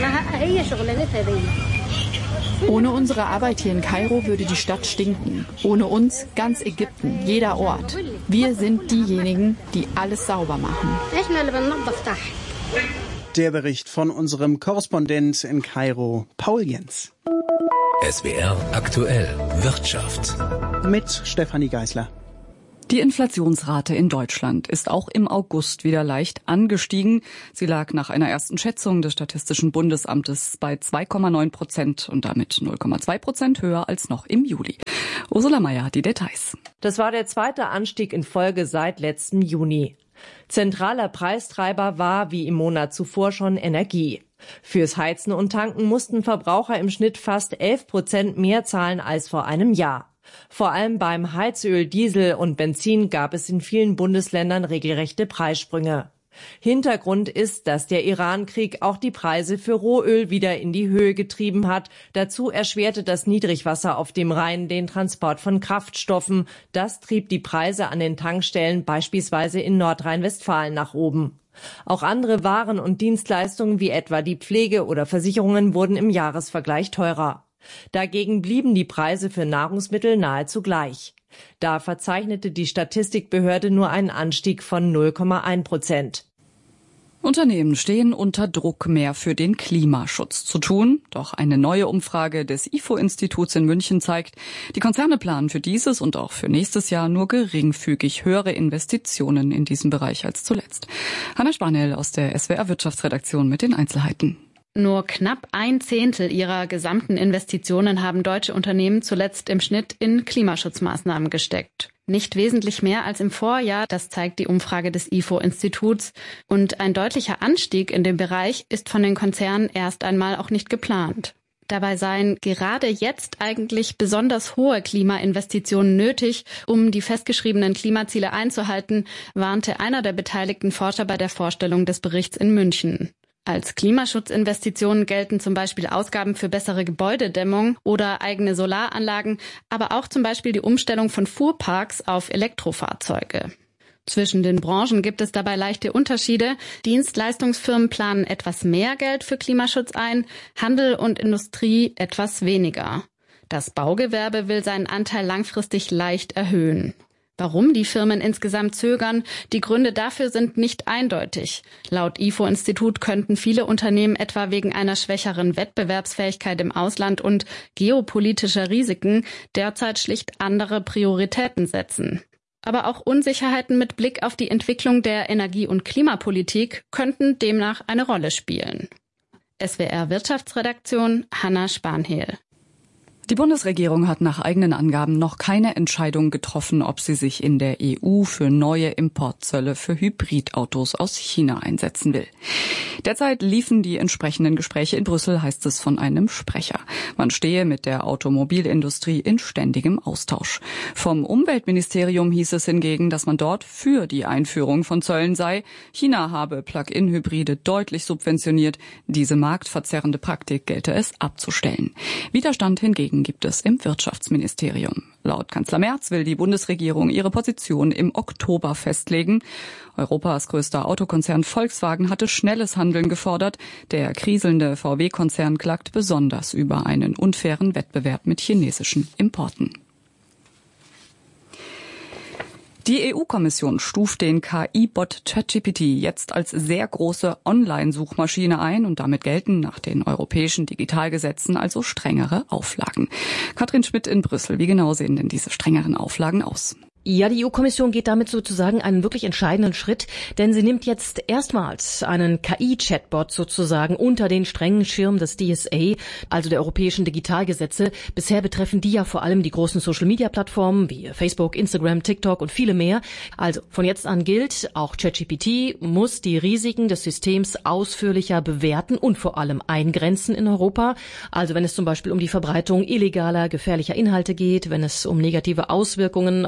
Ohne unsere Arbeit hier in Kairo würde die Stadt stinken. Ohne uns ganz Ägypten, jeder Ort. Wir sind diejenigen, die alles sauber machen. Der Bericht von unserem Korrespondent in Kairo, Paul Jens. S W R aktuell Wirtschaft. Mit Stefanie Geisler. Die Inflationsrate in Deutschland ist auch im August wieder leicht angestiegen. Sie lag nach einer ersten Schätzung des Statistischen Bundesamtes bei zwei Komma neun Prozent und damit null Komma zwei Prozent höher als noch im Juli. Ursula Meier, die Details. Das war der zweite Anstieg in Folge seit letztem Juni. Zentraler Preistreiber war, wie im Monat zuvor schon, Energie. Fürs Heizen und Tanken mussten Verbraucher im Schnitt fast elf Prozent mehr zahlen als vor einem Jahr. Vor allem beim Heizöl, Diesel und Benzin gab es in vielen Bundesländern regelrechte Preissprünge. Hintergrund ist, dass der Iran-Krieg auch die Preise für Rohöl wieder in die Höhe getrieben hat. Dazu erschwerte das Niedrigwasser auf dem Rhein den Transport von Kraftstoffen. Das trieb die Preise an den Tankstellen beispielsweise in Nordrhein-Westfalen nach oben. Auch andere Waren und Dienstleistungen wie etwa die Pflege oder Versicherungen wurden im Jahresvergleich teurer. Dagegen blieben die Preise für Nahrungsmittel nahezu gleich. Da verzeichnete die Statistikbehörde nur einen Anstieg von null Komma eins Prozent. Unternehmen stehen unter Druck, mehr für den Klimaschutz zu tun. Doch eine neue Umfrage des I F O-Instituts in München zeigt, die Konzerne planen für dieses und auch für nächstes Jahr nur geringfügig höhere Investitionen in diesem Bereich als zuletzt. Hanna Spanel aus der S W R-Wirtschaftsredaktion mit den Einzelheiten. Nur knapp ein Zehntel ihrer gesamten Investitionen haben deutsche Unternehmen zuletzt im Schnitt in Klimaschutzmaßnahmen gesteckt. Nicht wesentlich mehr als im Vorjahr, das zeigt die Umfrage des I F O-Instituts. Und ein deutlicher Anstieg in dem Bereich ist von den Konzernen erst einmal auch nicht geplant. Dabei seien gerade jetzt eigentlich besonders hohe Klimainvestitionen nötig, um die festgeschriebenen Klimaziele einzuhalten, warnte einer der beteiligten Forscher bei der Vorstellung des Berichts in München. Als Klimaschutzinvestitionen gelten zum Beispiel Ausgaben für bessere Gebäudedämmung oder eigene Solaranlagen, aber auch zum Beispiel die Umstellung von Fuhrparks auf Elektrofahrzeuge. Zwischen den Branchen gibt es dabei leichte Unterschiede. Dienstleistungsfirmen planen etwas mehr Geld für Klimaschutz ein, Handel und Industrie etwas weniger. Das Baugewerbe will seinen Anteil langfristig leicht erhöhen. Warum die Firmen insgesamt zögern, die Gründe dafür sind nicht eindeutig. Laut I F O-Institut könnten viele Unternehmen etwa wegen einer schwächeren Wettbewerbsfähigkeit im Ausland und geopolitischer Risiken derzeit schlicht andere Prioritäten setzen. Aber auch Unsicherheiten mit Blick auf die Entwicklung der Energie- und Klimapolitik könnten demnach eine Rolle spielen. S W R-Wirtschaftsredaktion, Hanna Spanhehl. Die Bundesregierung hat nach eigenen Angaben noch keine Entscheidung getroffen, ob sie sich in der E U für neue Importzölle für Hybridautos aus China einsetzen will. Derzeit liefen die entsprechenden Gespräche in Brüssel, heißt es von einem Sprecher. Man stehe mit der Automobilindustrie in ständigem Austausch. Vom Umweltministerium hieß es hingegen, dass man dort für die Einführung von Zöllen sei. China habe Plug-in-Hybride deutlich subventioniert. Diese marktverzerrende Praktik gelte es abzustellen. Widerstand hingegen gibt es im Wirtschaftsministerium. Laut Kanzler Merz will die Bundesregierung ihre Position im Oktober festlegen. Europas größter Autokonzern Volkswagen hatte schnelles Handeln gefordert. Der kriselnde V W-Konzern klagt besonders über einen unfairen Wettbewerb mit chinesischen Importen. Die E U-Kommission stuft den K I-Bot ChatGPT jetzt als sehr große Online-Suchmaschine ein und damit gelten nach den europäischen Digitalgesetzen also strengere Auflagen. Katrin Schmidt in Brüssel, wie genau sehen denn diese strengeren Auflagen aus? Ja, die E U-Kommission geht damit sozusagen einen wirklich entscheidenden Schritt, denn sie nimmt jetzt erstmals einen K I-Chatbot sozusagen unter den strengen Schirm des D S A, also der europäischen Digitalgesetze. Bisher betreffen die ja vor allem die großen Social-Media-Plattformen wie Facebook, Instagram, TikTok und viele mehr. Also von jetzt an gilt, auch ChatGPT muss die Risiken des Systems ausführlicher bewerten und vor allem eingrenzen in Europa. Also wenn es zum Beispiel um die Verbreitung illegaler, gefährlicher Inhalte geht, wenn es um negative Auswirkungen auf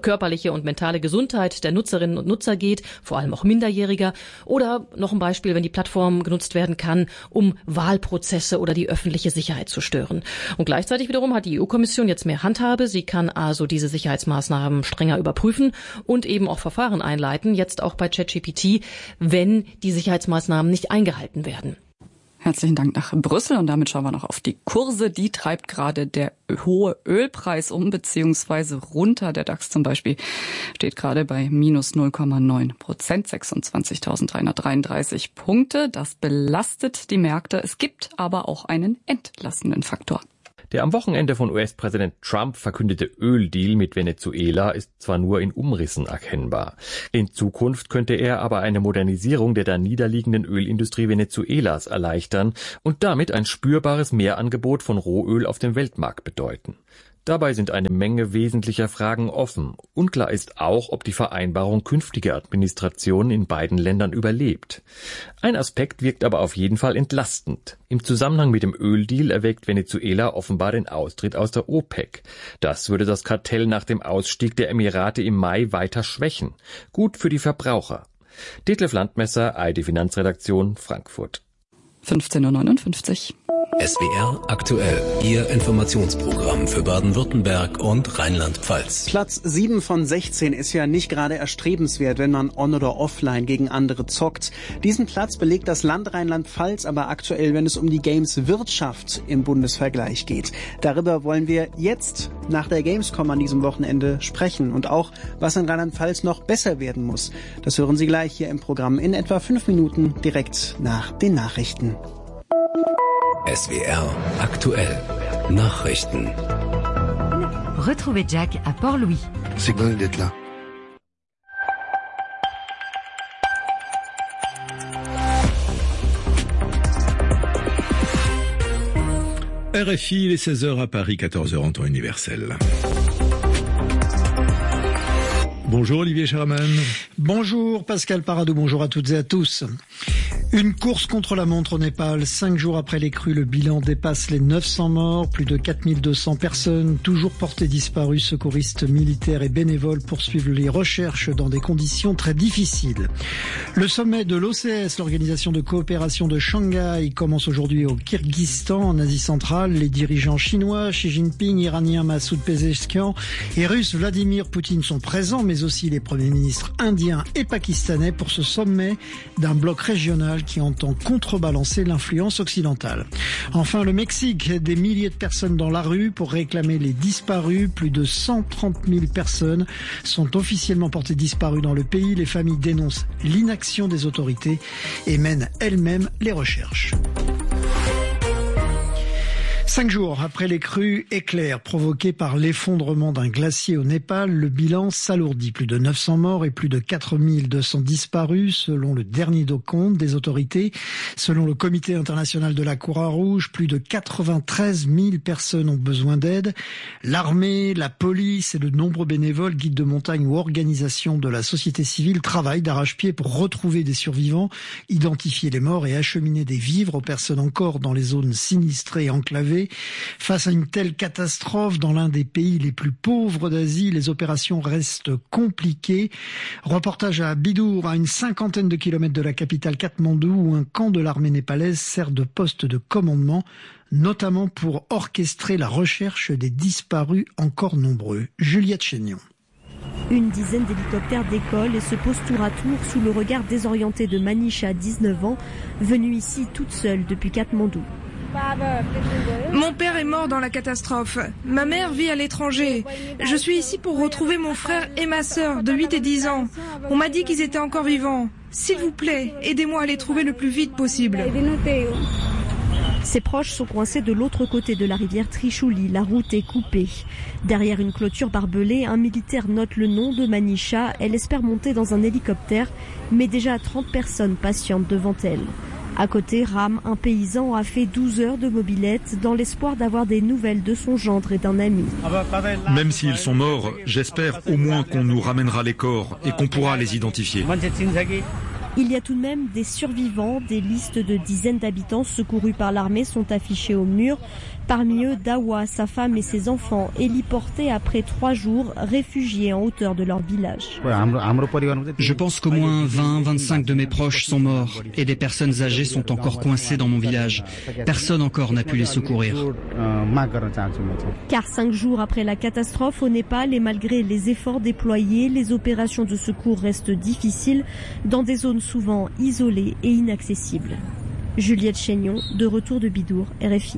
körperliche und mentale Gesundheit der Nutzerinnen und Nutzer geht, vor allem auch Minderjähriger. Oder noch ein Beispiel, wenn die Plattform genutzt werden kann, um Wahlprozesse oder die öffentliche Sicherheit zu stören. Und gleichzeitig wiederum hat die E U-Kommission jetzt mehr Handhabe. Sie kann also diese Sicherheitsmaßnahmen strenger überprüfen und eben auch Verfahren einleiten, jetzt auch bei ChatGPT, wenn die Sicherheitsmaßnahmen nicht eingehalten werden. Herzlichen Dank nach Brüssel und damit schauen wir noch auf die Kurse. Die treibt gerade der hohe Ölpreis um beziehungsweise runter. Der DAX zum Beispiel steht gerade bei minus null Komma neun Prozent, sechsundzwanzigtausenddreihundertdreiunddreißig Punkte. Das belastet die Märkte. Es gibt aber auch einen entlastenden Faktor. Der am Wochenende von U S-Präsident Trump verkündete Öldeal mit Venezuela ist zwar nur in Umrissen erkennbar. In Zukunft könnte er aber eine Modernisierung der da niederliegenden Ölindustrie Venezuelas erleichtern und damit ein spürbares Mehrangebot von Rohöl auf dem Weltmarkt bedeuten. Dabei sind eine Menge wesentlicher Fragen offen. Unklar ist auch, ob die Vereinbarung künftige Administrationen in beiden Ländern überlebt. Ein Aspekt wirkt aber auf jeden Fall entlastend. Im Zusammenhang mit dem Öldeal erwägt Venezuela offenbar den Austritt aus der OPEC. Das würde das Kartell nach dem Ausstieg der Emirate im Mai weiter schwächen. Gut für die Verbraucher. Detlef Landmesser, A R D Finanzredaktion, Frankfurt. fünfzehn Uhr neunundfünfzig. S W R aktuell, Ihr Informationsprogramm für Baden-Württemberg und Rheinland-Pfalz. Platz sieben von sechzehn ist ja nicht gerade erstrebenswert, wenn man on- oder offline gegen andere zockt. Diesen Platz belegt das Land Rheinland-Pfalz aber aktuell, wenn es um die Games-Wirtschaft im Bundesvergleich geht. Darüber wollen wir jetzt nach der Gamescom an diesem Wochenende sprechen und auch, was in Rheinland-Pfalz noch besser werden muss. Das hören Sie gleich hier im Programm in etwa fünf Minuten direkt nach den Nachrichten. S W R aktuell. Nachrichten. Retrouvez Jack à Port-Louis. C'est bon d'être là. R F I, les seize heures à Paris, quatorze heures en temps universel. Bonjour Olivier Sherman. Bonjour Pascal Paradou, bonjour à toutes et à tous. Une course contre la montre au Népal. Cinq jours après les crues, le bilan dépasse les neuf cents morts. Plus de quatre mille deux cents personnes toujours portées disparues. Secouristes, militaires et bénévoles poursuivent les recherches dans des conditions très difficiles. Le sommet de l'O C S, l'Organisation de coopération de Shanghai, commence aujourd'hui au Kirghizistan, en Asie centrale. Les dirigeants chinois, Xi Jinping, iranien Massoud Pezeshkian et russe Vladimir Poutine sont présents, mais aussi les premiers ministres indiens et pakistanais pour ce sommet d'un bloc régional qui entend contrebalancer l'influence occidentale. Enfin, le Mexique, des milliers de personnes dans la rue pour réclamer les disparus. Plus de cent trente mille personnes sont officiellement portées disparues dans le pays. Les familles dénoncent l'inaction des autorités et mènent elles-mêmes les recherches. Cinq jours après les crues éclairs provoquées par l'effondrement d'un glacier au Népal, le bilan s'alourdit. Plus de neuf cents morts et plus de quatre mille deux cents disparus selon le dernier compte des autorités. Selon le Comité international de la Croix-Rouge, plus de quatre-vingt-treize mille personnes ont besoin d'aide. L'armée, la police et de nombreux bénévoles, guides de montagne ou organisations de la société civile travaillent d'arrache-pied pour retrouver des survivants, identifier les morts et acheminer des vivres aux personnes encore dans les zones sinistrées et enclavées. Face à une telle catastrophe dans l'un des pays les plus pauvres d'Asie, les opérations restent compliquées. Reportage à Bidour, à une cinquantaine de kilomètres de la capitale Katmandou, où un camp de l'armée népalaise sert de poste de commandement, notamment pour orchestrer la recherche des disparus encore nombreux. Juliette Chénion. Une dizaine d'hélicoptères décollent et se posent tour à tour sous le regard désorienté de Manisha, dix-neuf ans, venue ici toute seule depuis Katmandou. Mon père est mort dans la catastrophe. Ma mère vit à l'étranger. Je suis ici pour retrouver mon frère et ma sœur de huit et dix ans. On m'a dit qu'ils étaient encore vivants. S'il vous plaît, aidez-moi à les trouver le plus vite possible. Ses proches sont coincés de l'autre côté de la rivière Trichouli. La route est coupée. Derrière une clôture barbelée, un militaire note le nom de Manisha. Elle espère monter dans un hélicoptère, mais déjà trente personnes patientent devant elle. À côté, Ram, un paysan, a fait douze heures de mobilette dans l'espoir d'avoir des nouvelles de son gendre et d'un ami. Même s'ils sont morts, j'espère au moins qu'on nous ramènera les corps et qu'on pourra les identifier. Il y a tout de même des survivants. Des listes de dizaines d'habitants secourus par l'armée sont affichées au mur. Parmi eux, Dawa, sa femme et ses enfants, héliportés après trois jours, réfugiés en hauteur de leur village. Je pense qu'au moins vingt à vingt-cinq de mes proches sont morts et des personnes âgées sont encore coincées dans mon village. Personne encore n'a pu les secourir. Car cinq jours après la catastrophe au Népal et malgré les efforts déployés, les opérations de secours restent difficiles dans des zones souvent isolées et inaccessibles. Juliette Chénion, de retour de Bidour, R F I.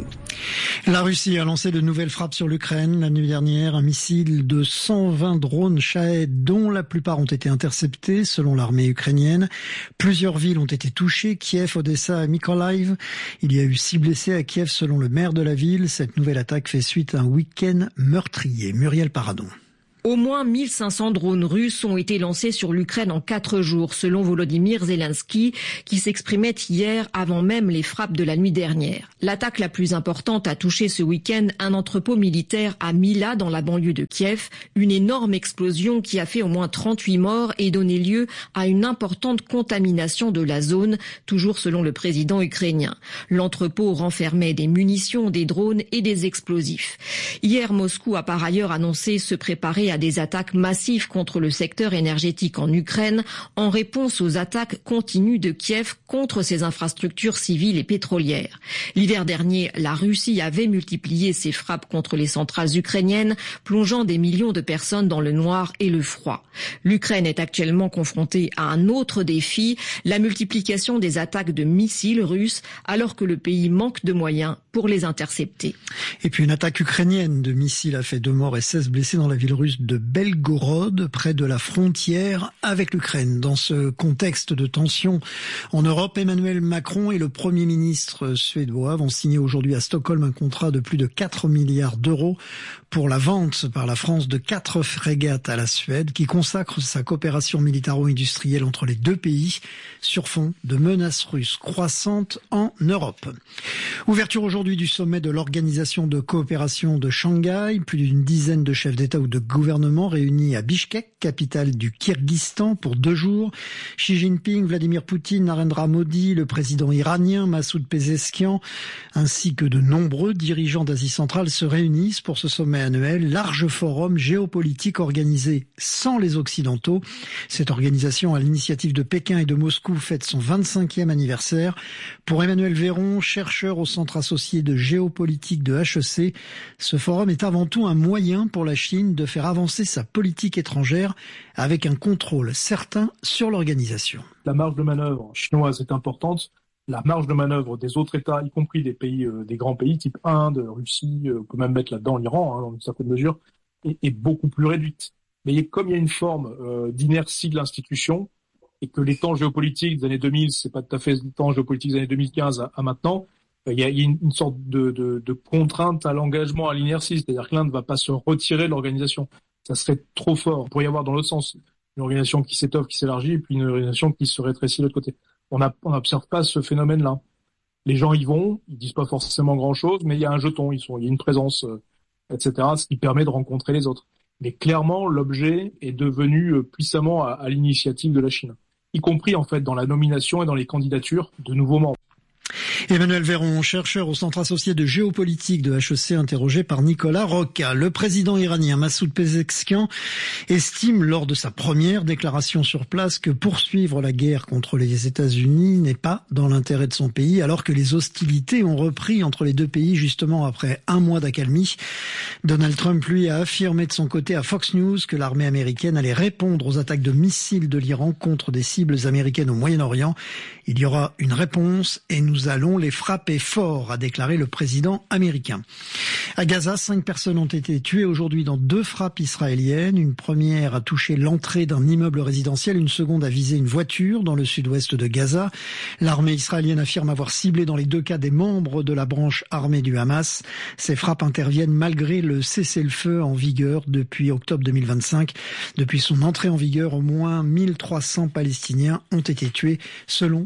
La Russie a lancé de nouvelles frappes sur l'Ukraine. La nuit dernière, un missile de cent vingt drones Shahed, dont la plupart ont été interceptés, selon l'armée ukrainienne. Plusieurs villes ont été touchées, Kiev, Odessa et Mykolaiv. Il y a eu six blessés à Kiev, selon le maire de la ville. Cette nouvelle attaque fait suite à un week-end meurtrier. Muriel Paradon. Au moins mille cinq cents drones russes ont été lancés sur l'Ukraine en quatre jours, selon Volodymyr Zelensky, qui s'exprimait hier avant même les frappes de la nuit dernière. L'attaque la plus importante a touché ce week-end un entrepôt militaire à Mila, dans la banlieue de Kiev. Une énorme explosion qui a fait au moins trente-huit morts et donné lieu à une importante contamination de la zone, toujours selon le président ukrainien. L'entrepôt renfermait des munitions, des drones et des explosifs. Hier, Moscou a par ailleurs annoncé se préparer à des attaques massives contre le secteur énergétique en Ukraine en réponse aux attaques continues de Kiev contre ses infrastructures civiles et pétrolières. L'hiver dernier, la Russie avait multiplié ses frappes contre les centrales ukrainiennes, plongeant des millions de personnes dans le noir et le froid. L'Ukraine est actuellement confrontée à un autre défi, la multiplication des attaques de missiles russes, alors que le pays manque de moyens pour les intercepter. Et puis une attaque ukrainienne de missiles a fait deux morts et seize blessés dans la ville russe de Belgorod, près de la frontière avec l'Ukraine. Dans ce contexte de tension en Europe, Emmanuel Macron et le Premier ministre suédois vont signer aujourd'hui à Stockholm un contrat de plus de quatre milliards d'euros pour la vente par la France de quatre frégates à la Suède, qui consacre sa coopération militaro-industrielle entre les deux pays sur fond de menaces russes croissantes en Europe. Ouverture aujourd'hui du sommet de l'Organisation de coopération de Shanghai. Plus d'une dizaine de chefs d'État ou de gouvernement réunis à Bishkek, capitale du Kirghizstan, pour deux jours. Xi Jinping, Vladimir Poutine, Narendra Modi, le président iranien Massoud Pezeshkian, ainsi que de nombreux dirigeants d'Asie centrale se réunissent pour ce sommet annuel, large forum géopolitique organisé sans les Occidentaux. Cette organisation, à l'initiative de Pékin et de Moscou, fête son vingt-cinquième anniversaire. Pour Emmanuel Véron, chercheur au Centre associé de géopolitique de H E C, ce forum est avant tout un moyen pour la Chine de faire avancer sa politique étrangère avec un contrôle certain sur l'organisation. La marge de manœuvre chinoise est importante. La marge de manœuvre des autres États, y compris des pays, euh, des grands pays type Inde, Russie, euh, on peut même mettre là-dedans l'Iran, hein, dans une certaine mesure, est, est beaucoup plus réduite. Mais comme il y a une forme euh, d'inertie de l'institution et que les temps géopolitiques des années deux mille, c'est pas tout à fait les temps géopolitiques des années deux mille quinze à, à maintenant, euh, il y a, il y a une, une sorte de, de, de contrainte à l'engagement, à l'inertie, c'est-à-dire que l'Inde ne va pas se retirer de l'organisation. Ça serait trop fort. Il pourrait y avoir dans l'autre sens une organisation qui s'étoffe, qui s'élargit, et puis une organisation qui se rétrécit de l'autre côté. On n'observe pas ce phénomène-là. Les gens y vont, ils disent pas forcément grand-chose, mais il y a un jeton, ils sont, il y a une présence, euh, et cetera, ce qui permet de rencontrer les autres. Mais clairement, l'objet est devenu euh, puissamment à, à l'initiative de la Chine, y compris en fait dans la nomination et dans les candidatures de nouveaux membres. Emmanuel Véron, chercheur au Centre associé de géopolitique de H E C, interrogé par Nicolas Roca. Le président iranien Massoud Pezeshkian estime lors de sa première déclaration sur place que poursuivre la guerre contre les États-Unis n'est pas dans l'intérêt de son pays, alors que les hostilités ont repris entre les deux pays justement après un mois d'accalmie. Donald Trump, lui, a affirmé de son côté à Fox News que l'armée américaine allait répondre aux attaques de missiles de l'Iran contre des cibles américaines au Moyen-Orient. Il y aura une réponse et nous allons les frapper fort, a déclaré le président américain. À Gaza, cinq personnes ont été tuées aujourd'hui dans deux frappes israéliennes. Une première a touché l'entrée d'un immeuble résidentiel, une seconde a visé une voiture dans le sud-ouest de Gaza. L'armée israélienne affirme avoir ciblé dans les deux cas des membres de la branche armée du Hamas. Ces frappes interviennent malgré le cessez-le-feu en vigueur depuis octobre deux mille vingt-cinq. Depuis son entrée en vigueur, au moins mille trois cents Palestiniens ont été tués selon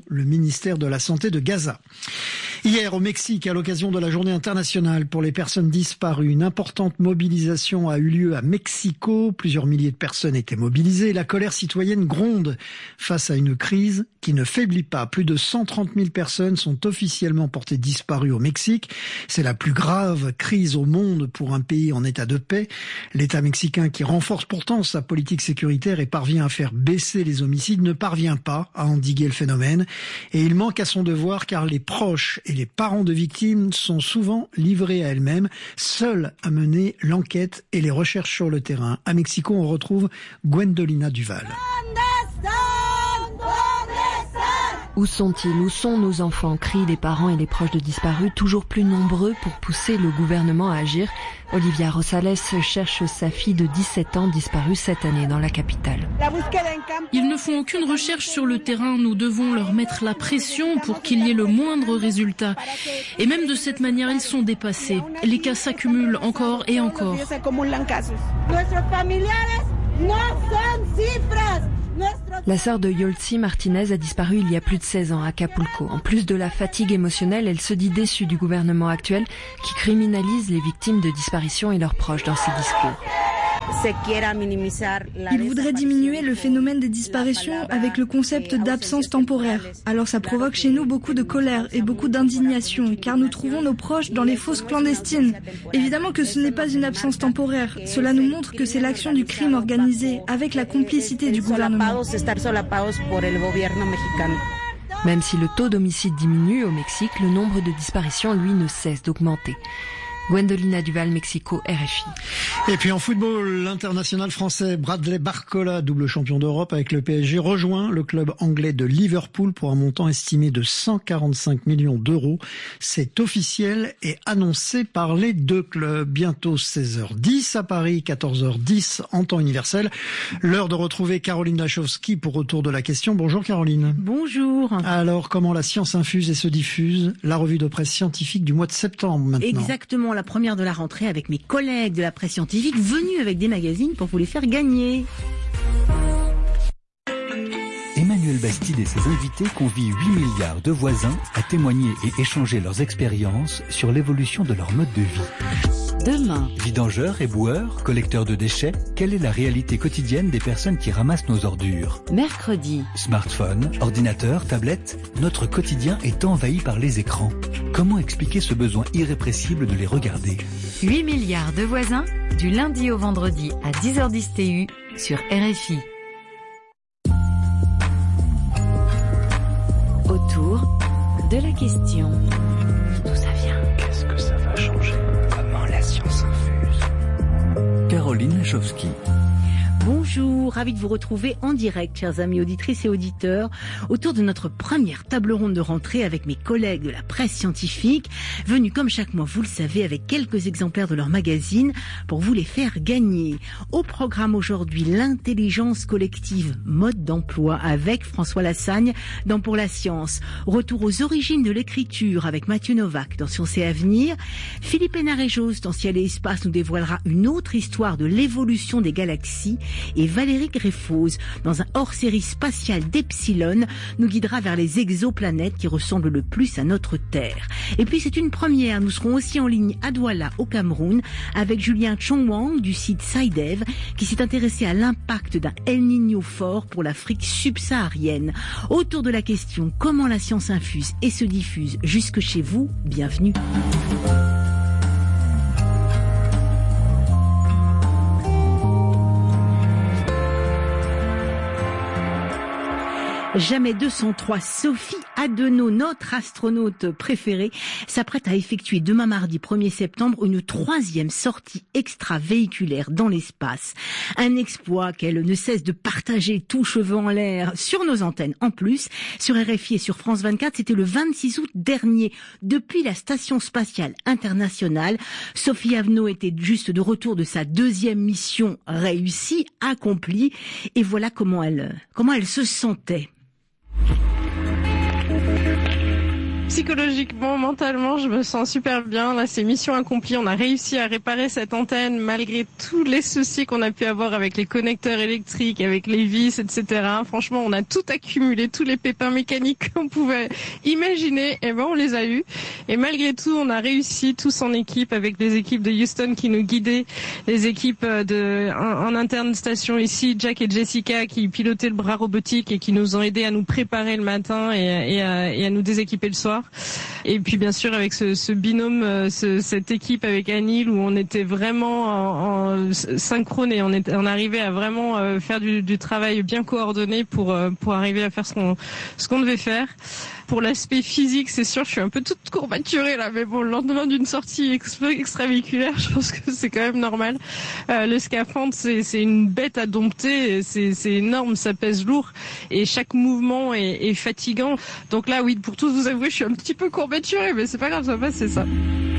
le ministère de la Santé de Gaza. Hier, au Mexique, à l'occasion de la journée internationale pour les personnes disparues, une importante mobilisation a eu lieu à Mexico. Plusieurs milliers de personnes étaient mobilisées. La colère citoyenne gronde face à une crise qui ne faiblit pas. Plus de cent trente mille personnes sont officiellement portées disparues au Mexique. C'est la plus grave crise au monde pour un pays en état de paix. L'État mexicain, qui renforce pourtant sa politique sécuritaire et parvient à faire baisser les homicides, ne parvient pas à endiguer le phénomène. Et il manque à son devoir car les proches et les parents de victimes sont souvent livrés à elles-mêmes, seuls à mener l'enquête et les recherches sur le terrain. À Mexico, on retrouve Gwendolina Duval. Où sont-ils? Où sont nos enfants? Crient les parents et les proches de disparus, toujours plus nombreux pour pousser le gouvernement à agir. Olivia Rosales cherche sa fille de dix-sept ans disparue cette année dans la capitale. Ils ne font aucune recherche sur le terrain. Nous devons leur mettre la pression pour qu'il y ait le moindre résultat. Et même de cette manière, ils sont dépassés. Les cas s'accumulent encore et encore. La sœur de Yoltzi Martinez a disparu il y a plus de seize ans à Acapulco. En plus de la fatigue émotionnelle, elle se dit déçue du gouvernement actuel qui criminalise les victimes de disparition et leurs proches dans ses discours. Il voudrait diminuer le phénomène des disparitions avec le concept d'absence temporaire. Alors ça provoque chez nous beaucoup de colère et beaucoup d'indignation, car nous trouvons nos proches dans les fosses clandestines. Évidemment que ce n'est pas une absence temporaire. Cela nous montre que c'est l'action du crime organisé, avec la complicité du gouvernement. Même si le taux d'homicide diminue au Mexique, le nombre de disparitions, lui, ne cesse d'augmenter. Gwendolina Duval, Mexico, R F I. Et puis en football, l'international français Bradley Barcola, double champion d'Europe avec le P S G, rejoint le club anglais de Liverpool pour un montant estimé de cent quarante-cinq millions d'euros. C'est officiel et annoncé par les deux clubs. Bientôt seize heures dix à Paris, quatorze heures dix en temps universel. L'heure de retrouver Caroline Lachowski pour Retour de la question. Bonjour Caroline. Bonjour. Alors, comment la science infuse et se diffuse? La revue de presse scientifique du mois de septembre maintenant. Exactement. La première de la rentrée avec mes collègues de la presse scientifique venus avec des magazines pour vous les faire gagner. Emmanuel Bastide et ses invités convient huit milliards de voisins à témoigner et échanger leurs expériences sur l'évolution de leur mode de vie. Demain, vidangeurs, éboueurs, collecteurs de déchets, quelle est la réalité quotidienne des personnes qui ramassent nos ordures? Mercredi, smartphone, ordinateur, tablette, notre quotidien est envahi par les écrans. Comment expliquer ce besoin irrépressible de les regarder? huit milliards de voisins, du lundi au vendredi à dix heures dix T U sur R F I. Autour de la question. D'où ça vient? Qu'est-ce que ça va changer? Comment la science infuse? Caroline Lachowski. Bonjour, ravi de vous retrouver en direct, chers amis auditrices et auditeurs, autour de notre première table ronde de rentrée avec mes collègues de la presse scientifique, venus comme chaque mois, vous le savez, avec quelques exemplaires de leur magazine pour vous les faire gagner. Au programme aujourd'hui, l'intelligence collective, mode d'emploi avec François Lassagne dans Pour la science. Retour aux origines de l'écriture avec Mathieu Novak dans Sciences et Avenir. Philippe Hénarejos dans Ciel et Espace nous dévoilera une autre histoire de l'évolution des galaxies. Et Valérie Greffose, dans un hors-série spatial d'Epsilon, nous guidera vers les exoplanètes qui ressemblent le plus à notre Terre. Et puis c'est une première, nous serons aussi en ligne à Douala, au Cameroun, avec Julien Chongwang du site SciDev, qui s'est intéressé à l'impact d'un El Niño fort pour l'Afrique subsaharienne. Autour de la question, comment la science infuse et se diffuse jusque chez vous? Bienvenue. Jamais deux cent trois, Sophie Adenau, notre astronaute préférée, s'apprête à effectuer demain mardi premier septembre une troisième sortie extravéhiculaire dans l'espace. Un exploit qu'elle ne cesse de partager tout cheveux en l'air sur nos antennes. En plus, sur R F I et sur France vingt-quatre, c'était le vingt-six août dernier. Depuis la Station spatiale internationale, Sophie Adenau était juste de retour de sa deuxième mission réussie, accomplie. Et voilà comment elle, comment elle se sentait. Psychologiquement, mentalement, je me sens super bien. Là, c'est mission accomplie. On a réussi à réparer cette antenne malgré tous les soucis qu'on a pu avoir avec les connecteurs électriques, avec les vis, et cetera. Franchement, on a tout accumulé, tous les pépins mécaniques qu'on pouvait imaginer. Et ben, on les a eus. Et malgré tout, on a réussi tous en équipe avec les équipes de Houston qui nous guidaient, les équipes de en, en interne station ici, Jack et Jessica qui pilotaient le bras robotique et qui nous ont aidés à nous préparer le matin et, et, à, et à nous déséquiper le soir. Et puis bien sûr avec ce, ce binôme, ce, cette équipe avec Anil où on était vraiment en, en synchrone et on, est, on arrivait à vraiment euh, faire du, du travail bien coordonné pour, euh, pour arriver à faire ce qu'on, ce qu'on devait faire. Pour l'aspect physique, c'est sûr, je suis un peu toute courbaturée là, mais bon, le lendemain d'une sortie extra- extravéhiculaire, je pense que c'est quand même normal. Euh, le scaphandre, c'est, c'est une bête à dompter, c'est, c'est énorme, ça pèse lourd et chaque mouvement est, est fatigant. Donc là, oui, pour tous vous avouer, je suis un petit peu courbaturée, mais c'est pas grave, ça passe, c'est ça.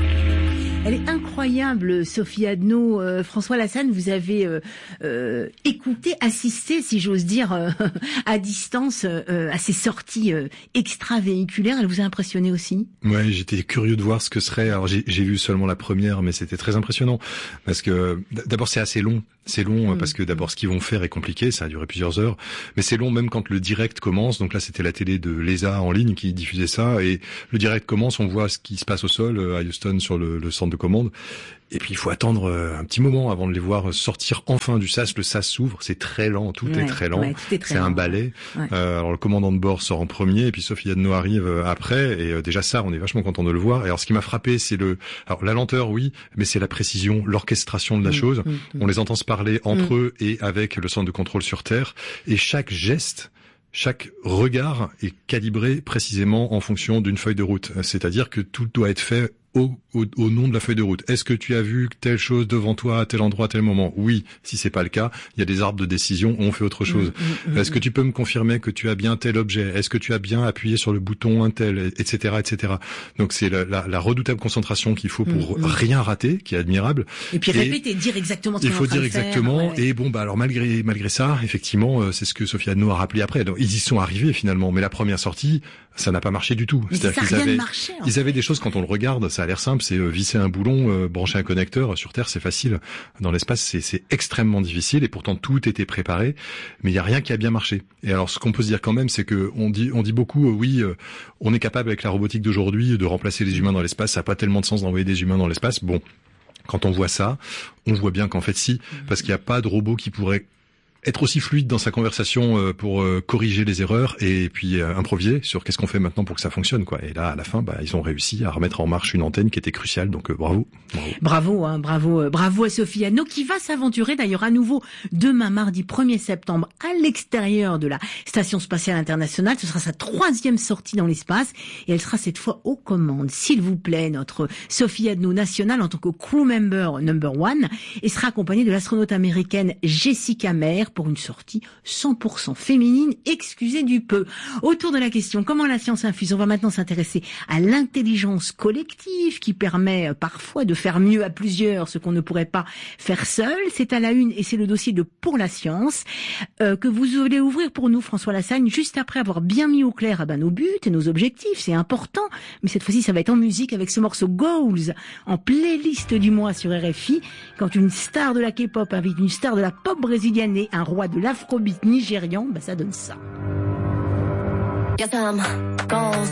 Elle est incroyable, Sophie Adno. Euh, François Lassagne, vous avez euh, euh, écouté, assisté, si j'ose dire, euh, à distance euh, à ces sorties euh, extravéhiculaires. Elle vous a impressionné aussi ? Ouais, j'étais curieux de voir ce que serait. Alors j'ai, j'ai vu seulement la première, mais c'était très impressionnant parce que d'abord c'est assez long. C'est long mmh. parce que d'abord ce qu'ils vont faire est compliqué, ça a duré plusieurs heures, mais c'est long même quand le direct commence. Donc là c'était la télé de l'E S A en ligne qui diffusait ça et le direct commence, on voit ce qui se passe au sol à Houston sur le, le centre de commande. Et puis il faut attendre un petit moment avant de les voir sortir enfin du sas. Le sas s'ouvre, c'est très lent, tout ouais, est très lent. Ouais, tout est très c'est lent. Un balai. Ouais. Euh, alors le commandant de bord sort en premier, et puis Sophie Adno arrive après. Et euh, déjà ça, on est vachement content de le voir. Et alors ce qui m'a frappé, c'est le, alors la lenteur, oui, mais c'est la précision, l'orchestration de la mmh, chose. Mmh, on mmh. les entend se parler entre mmh. eux et avec le centre de contrôle sur Terre. Et chaque geste, chaque regard est calibré précisément en fonction d'une feuille de route. C'est-à-dire que tout doit être fait Au, au, au nom de la feuille de route. Est-ce que tu as vu telle chose devant toi à tel endroit à tel moment ? Oui. Si c'est pas le cas, il y a des arbres de décision, on fait autre chose. Mmh, mmh, Est-ce que tu peux me confirmer que tu as bien tel objet ? Est-ce que tu as bien appuyé sur le bouton un tel, et cetera, et cetera. Donc c'est la, la, la redoutable concentration qu'il faut pour mmh, rien rater, qui est admirable. Et puis répéter, et dire exactement ce qu'on est en train de faire. Il faut dire exactement. Ouais, ouais. Et bon, bah alors malgré malgré ça, effectivement, c'est ce que Sophie Adno a rappelé après. Donc, ils y sont arrivés finalement, mais la première sortie, ça n'a pas marché du tout. Mais C'est-à-dire ça qu'ils avaient, marché, ils avaient des choses quand on le regarde, ça a l'air simple, c'est euh, visser un boulon, euh, brancher un connecteur. Sur Terre, c'est facile. Dans l'espace, c'est, c'est extrêmement difficile et pourtant tout était préparé, mais il y a rien qui a bien marché. Et alors, ce qu'on peut se dire quand même, c'est que on dit, on dit beaucoup, euh, oui, euh, on est capable avec la robotique d'aujourd'hui de remplacer les humains dans l'espace. Ça n'a pas tellement de sens d'envoyer des humains dans l'espace. Bon, quand on voit ça, on voit bien qu'en fait, si, parce qu'il n'y a pas de robot qui pourrait être aussi fluide dans sa conversation pour corriger les erreurs et puis improviser sur qu'est-ce qu'on fait maintenant pour que ça fonctionne, quoi. Et là, à la fin, bah, ils ont réussi à remettre en marche une antenne qui était cruciale. Donc euh, bravo, bravo, bravo, hein, bravo, bravo à Sophie Adno qui va s'aventurer d'ailleurs à nouveau demain mardi premier septembre à l'extérieur de la Station spatiale internationale. Ce sera sa troisième sortie dans l'espace et elle sera cette fois aux commandes. S'il vous plaît, notre Sophie Adno nationale en tant que crew member number one et sera accompagnée de l'astronaute américaine Jessica Meir pour une sortie cent pour cent féminine, excusez du peu. Autour de la question comment la science infuse, on va maintenant s'intéresser à l'intelligence collective qui permet parfois de faire mieux à plusieurs ce qu'on ne pourrait pas faire seul. C'est à la une et c'est le dossier de Pour la science euh, que vous allez ouvrir pour nous, François Lassagne, juste après avoir bien mis au clair ah ben, nos buts et nos objectifs. C'est important, mais cette fois-ci ça va être en musique avec ce morceau Goals en playlist du mois sur R F I. Quand une star de la K-pop invite une star de la pop brésilienne et un roi de l'afrobeat nigérian, bah ça donne ça. Get them goals,